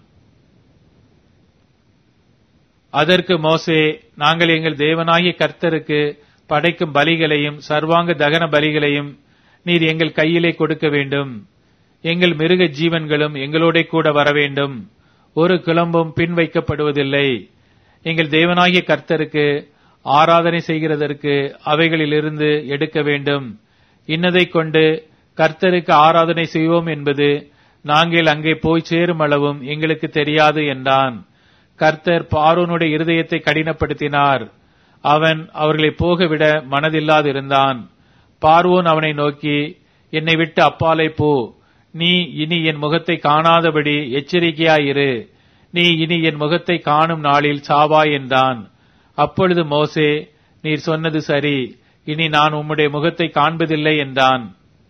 அதற்கு மோசே, நாங்கள் எங்கள் தேவனாகிய கர்த்தருக்கு படைக்கும் பலிகளையும் சர்வாங்க தகன பலிகளையும் நீர் எங்கள் கையிலே கொடுக்க வேண்டும். எங்கள் மிருக ஜீவன்களும் எங்களோட கூட வர வேண்டும். ஒரு கிளம்பும் பின் வைக்கப்படுவதில்லை. எங்கள் தேவனாகிய கர்த்தருக்கு ஆராதனை செய்கிறதற்கு அவைகளிலிருந்து எடுக்க வேண்டும். இன்னதை கொண்டு கர்த்தருக்கு ஆராதனை செய்வோம் என்பது நாங்கள் அங்கே போய் சேரும் அளவும் எங்களுக்கு தெரியாது என்றான். கர்த்தர் பார்வோனுடைய இருதயத்தை கடினப்படுத்தினார். அவன் அவர்களை போகவிட மனதில்லாதிருந்தான். பார்வோன் அவனை நோக்கி, என்னை விட்டு அப்பாலே போ, நீ இனி என் முகத்தை காணாதபடி எச்சரிக்கையாயிரு, நீ இனி என் முகத்தை காணும் நாளில் சாவாய் என்றான். அப்பொழுது மோசே, நீர் சொன்னது சரி, இனி நான் உம்முடைய முகத்தை காண்பதில்லை என்றான்.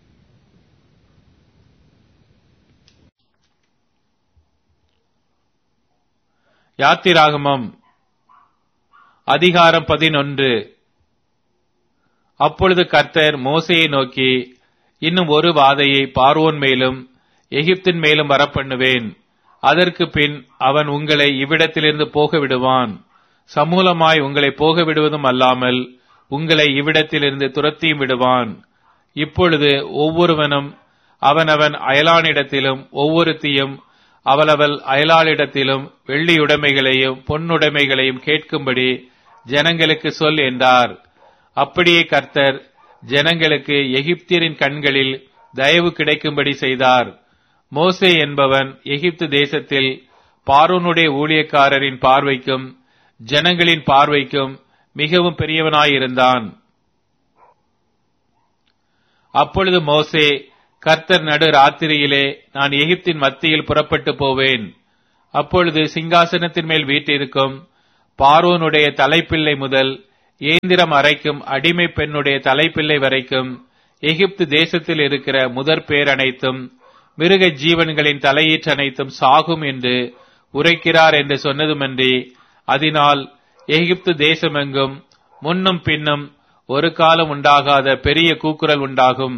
யாத்திராகமம் அதிகாரம் பதினொன்று. அப்பொழுது கர்த்தர் மோசேயை நோக்கி, இன்னும் ஒரு வாதையை பார்வோன் மேலும் எகிப்தின் மேலும் வரப்பண்ணுவேன். அதற்கு பின் அவன் உங்களை இவ்விடத்திலிருந்து போக விடுவான். சமூலமாய் உங்களை போக விடுவதும் அல்லாமல் உங்களை இவ்விடத்திலிருந்து துரத்தியும் விடுவான். இப்பொழுது ஒவ்வொருவனும் அவனவன் அயலானிடத்திலும் ஒவ்வொருத்தியும் அவளவள் அயலாளிடத்திலும் வெள்ளியுடைமைகளையும் பொன்னுடைமைகளையும் கேட்கும்படி ஜனங்களுக்கு சொல் என்றார். அப்படியே கர்த்தர் ஜனங்களுக்கு எகிப்தியரின் கண்களில் தயவு கிடைக்கும்படி செய்தார். மோசே என்பவன் எகிப்து தேசத்தில் பார்வோனுடைய ஊழியக்காரரின் பார்வைக்கும் ஜனங்களின் பார்வைக்கும் மிகவும் பெரியவனாயிருந்தான். அப்பொழுது மோசே, கர்த்தர் நடு ராத்திரியிலே நான் எகிப்தின் மத்தியில் புறப்பட்டு போவேன். அப்பொழுது சிங்காசனத்தின் மேல் வீற்றிருக்கும் பார்வோனுடைய தலைப்பிள்ளை முதல் ஏந்திரம் அரைக்கும் அடிமை பெண்ணுடைய தலைப்பிள்ளை வரைக்கும் எகிப்து தேசத்தில் இருக்கிற முதற் பேர் அனைத்தும் மிருக ஜீவன்களின் தலையீற்று அனைத்தும் சாகும் என்று உரைக்கிறார் என்று சொன்னதுமன்றி, அதனால் எகிப்து தேசமெங்கும் முன்னும் பின்னும் ஒரு காலம் உண்டாகாத பெரிய கூக்குரல் உண்டாகும்.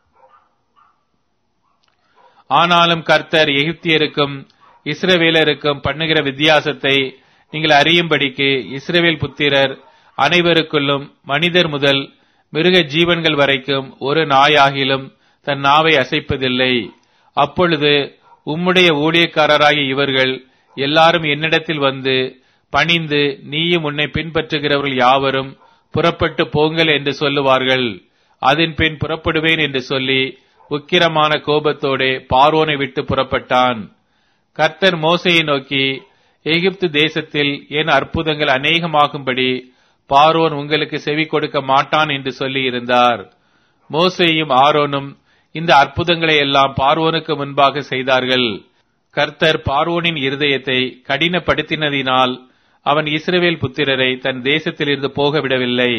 ஆனாலும் கர்த்தர் எகிப்தியருக்கும் இஸ்ரவேலருக்கும் பண்ணுகிற வித்தியாசத்தை நீங்கள் அறியும்படிக்கு இஸ்ரவேல் புத்திரர் அனைவருக்குள்ளும் மனிதர் முதல் மிருக ஜீவன்கள் வரைக்கும் ஒரு நாயாகிலும் தன் நாவை அசைப்பதில்லை. அப்பொழுது உம்முடைய ஊழியக்காரராகிய இவர்கள் எல்லாரும் என்னிடத்தில் வந்து பணிந்து, நீயும் உன்னை பின்பற்றுகிறவர்கள் யாவரும் புறப்பட்டு போங்கள் என்று சொல்லுவார்கள். அதன் பின் புறப்படுவேன் என்று சொல்லி உக்கிரமான கோபத்தோடே பார்வோனை விட்டு புறப்பட்டான். கர்த்தர் மோசேயை நோக்கி, எகிப்து தேசத்தில் என் அற்புதங்கள் அநேகமாகும்படி பார்வோன் உங்களுக்கு செவி கொடுக்க மாட்டான் என்று சொல்லி இருந்தார். மோசேயும் ஆரோனும் இந்த அற்புதங்களை எல்லாம் பார்வோனுக்கு முன்பாக செய்தார்கள். கர்த்தர் பார்வோனின் இருதயத்தை கடினப்படுத்தினதினால் அவன் இஸ்ரவேல் புத்திரரை தன் தேசத்திலிருந்து போக விடவில்லை.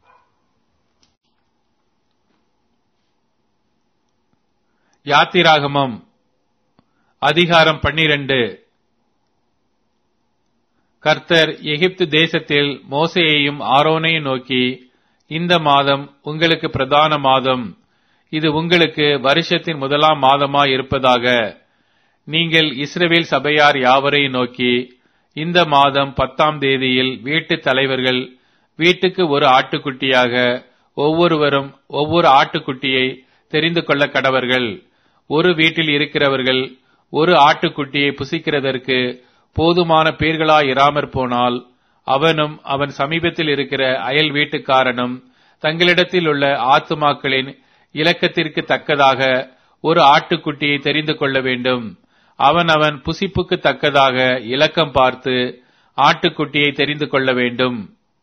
யாத்திராகமம் அதிகாரம் பன்னிரண்டு. கர்த்தர் எகிப்து தேசத்தில் மோசேயையும் ஆரோனையும் நோக்கி, இந்த மாதம் உங்களுக்கு பிரதான மாதம், இது உங்களுக்கு வருஷத்தின் முதலாம் மாதமாய் இருப்பதாக. நீங்கள் இஸ்ரவேல் சபையார் யாவரையும் நோக்கி, இந்த மாதம் பத்தாம் தேதியில் வீட்டு தலைவர்கள் வீட்டுக்கு ஒரு ஆட்டுக்குட்டியாக ஒவ்வொருவரும் ஒவ்வொரு ஆட்டுக்குட்டியை தெரிந்து கொள்ள கடவர்கள். ஒரு வீட்டில் இருக்கிறவர்கள் ஒரு ஆட்டுக்குட்டியை புசிக்கிறதற்கு போதுமான பேர்களாயிராமற் போனால் அவனும் அவன் சமீபத்தில் இருக்கிற அயல் வீட்டுக்காரனும் தங்களிடத்தில் உள்ள ஆத்துமாக்களின் இலக்கத்திற்கு தக்கதாக ஒரு ஆட்டுக்குட்டியை தெரிந்து கொள்ள வேண்டும். அவன் அவன் புசிப்புக்கு தக்கதாக இலக்கம் பார்த்து ஆட்டுக்குட்டியை தெரிந்து கொள்ள வேண்டும்.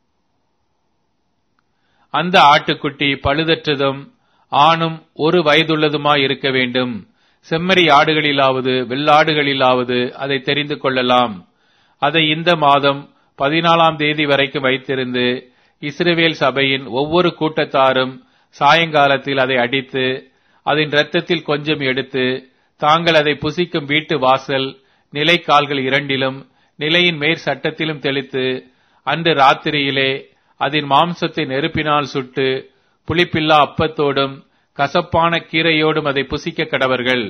அந்த ஆட்டுக்குட்டி பழுதற்றதும் ஆணும் ஒரு வயதுள்ளதுமாய் இருக்க வேண்டும். செம்மறி ஆடுகளிலாவது வெள்ளாடுகளிலாவது அதை தெரிந்து கொள்ளலாம். அதை இந்த மாதம் பதினாலாம் தேதி வரைக்கும் வைத்திருந்து இஸ்ரவேல் சபையின் ஒவ்வொரு கூட்டத்தாரும் சாயங்காலத்தில் அதை அடித்து அதன் இரத்தத்தில் கொஞ்சம் எடுத்து தாங்கள் அதை புசிக்கும் வீட்டு வாசல் நிலைக்கால்கள் இரண்டிலும் நிலையின் மேற் சட்டத்திலும் தெளித்து அன்று ராத்திரியிலே அதன் மாம்சத்தை நெருப்பினால் சுட்டு புளிப்பில்லா அப்பத்தோடும் கசப்பான கீரையோடும் அதை புசிக்க கடவர்கள்.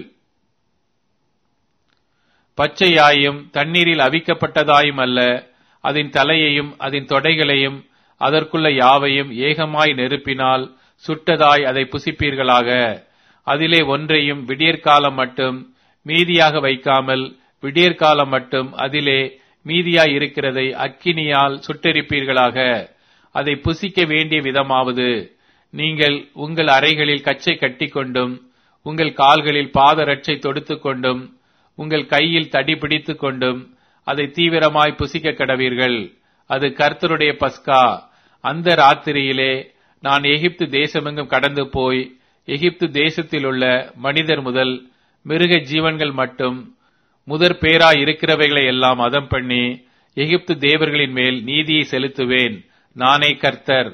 பச்சையாயும் தண்ணீரில் அவிக்கப்பட்டதாயும் அல்ல, அதன் தலையையும் அதன் தொடைகளையும் அதற்குள்ள யாவையும் ஏகமாய் நெருப்பினால் சுட்டதாய் அதை புசிப்பீர்களாக. அதிலே ஒன்றையும் விடியற்காலம் மட்டும் மீதியாக வைக்காமல் விடியற்காலம் மட்டும் அதிலே மீதியாய் இருக்கிறதை அக்கினியால் சுட்டெரிப்பீர்களாக. அதை புசிக்க வேண்டிய விதமாவது, நீங்கள் உங்கள் அறைகளில் கச்சை கட்டிக்கொண்டும் உங்கள் கால்களில் பாதரட்சை தொடுத்துக் கொண்டும் உங்கள் கையில் தடி பிடித்துக் கொண்டும் அதை தீவிரமாய் புசிக்க கடவீர்கள். அது கர்த்தருடைய பஸ்கா. அந்த ராத்திரியிலே நான் எகிப்து தேசமெங்கும் கடந்து போய் எகிப்து தேசத்தில் உள்ள மனிதர் முதல் மிருக ஜீவன்கள் மட்டும் முதற் பேராய் இருக்கிறவைகளை எல்லாம் அதம் பண்ணி எகிப்து தேவர்களின் மேல் நீதியை செலுத்துவேன். நானே கர்த்தர்.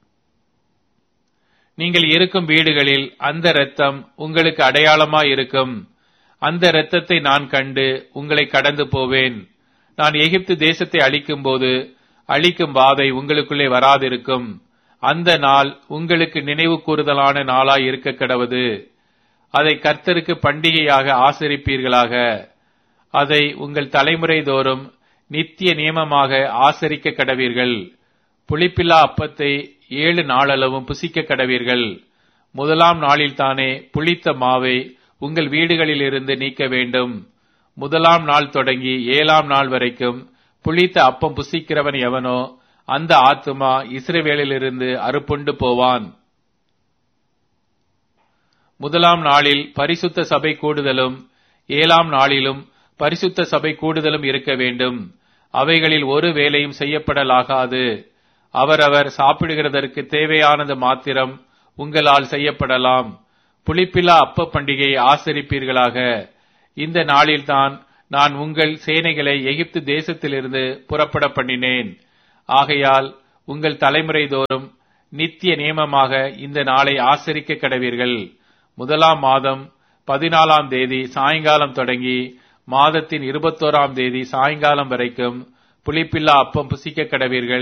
நீங்கள் இருக்கும் வீடுகளில் அந்த இரத்தம் உங்களுக்கு அடையாளமாய் இருக்கும். அந்த இரத்தத்தை நான் கண்டு உங்களை கடந்து போவேன். நான் எகிப்து தேசத்தை அழிக்கும் போது அழிக்கும் வாதை உங்களுக்குள்ளே வராதிருக்கும். அந்த நாள் உங்களுக்கு நினைவு கூறுதலான நாளாய் இருக்க கடவது. அதை கர்த்தருக்கு பண்டிகையாக ஆசரிப்பீர்களாக. அதை உங்கள் தலைமுறை தோறும் நித்திய நியமமாக ஆசரிக்க கடவீர்கள். புளிப்பில்லா அப்பத்தை ஏழு நாளளவும் புசிக்க கடவீர்கள். முதலாம் நாளில்தானே புளித்த மாவை உங்கள் வீடுகளில் இருந்து நீக்க வேண்டும். முதலாம் நாள் தொடங்கி ஏழாம் நாள் வரைக்கும் புளித்த அப்பம் புசிக்கிறவன் எவனோ அந்த ஆத்துமா இஸ்ரவேலிலிருந்து அறுப்புண்டு போவான். முதலாம் நாளில் பரிசுத்த சபை கூடுதலும் ஏழாம் நாளிலும் பரிசுத்த சபை கூடுதலும் இருக்க வேண்டும். அவைகளில் ஒரு வேலையும் செய்யப்படலாகாது. அவரவர் சாப்பிடுகிறதற்கு தேவையானது மாத்திரம் உங்களால் செய்யப்படலாம். புளிப்பில்லா அப்ப பண்டிகையை ஆசரிப்பீர்களாக. இந்த நாளில்தான் நான் உங்கள் சேனைகளை எகிப்து தேசத்திலிருந்து புறப்பட பண்ணினேன். ஆகையால் உங்கள் தலைமுறை தோறும் நித்திய நியமமாக இந்த நாளை ஆசரிக்க கடவீர்கள். முதலாம் மாதம் பதினாலாம் தேதி சாயங்காலம் தொடங்கி மாதத்தின் இருபத்தோராம் தேதி சாயங்காலம் வரைக்கும் புளிப்பில்லா அப்பம் புசிக்க கடவீர்கள்.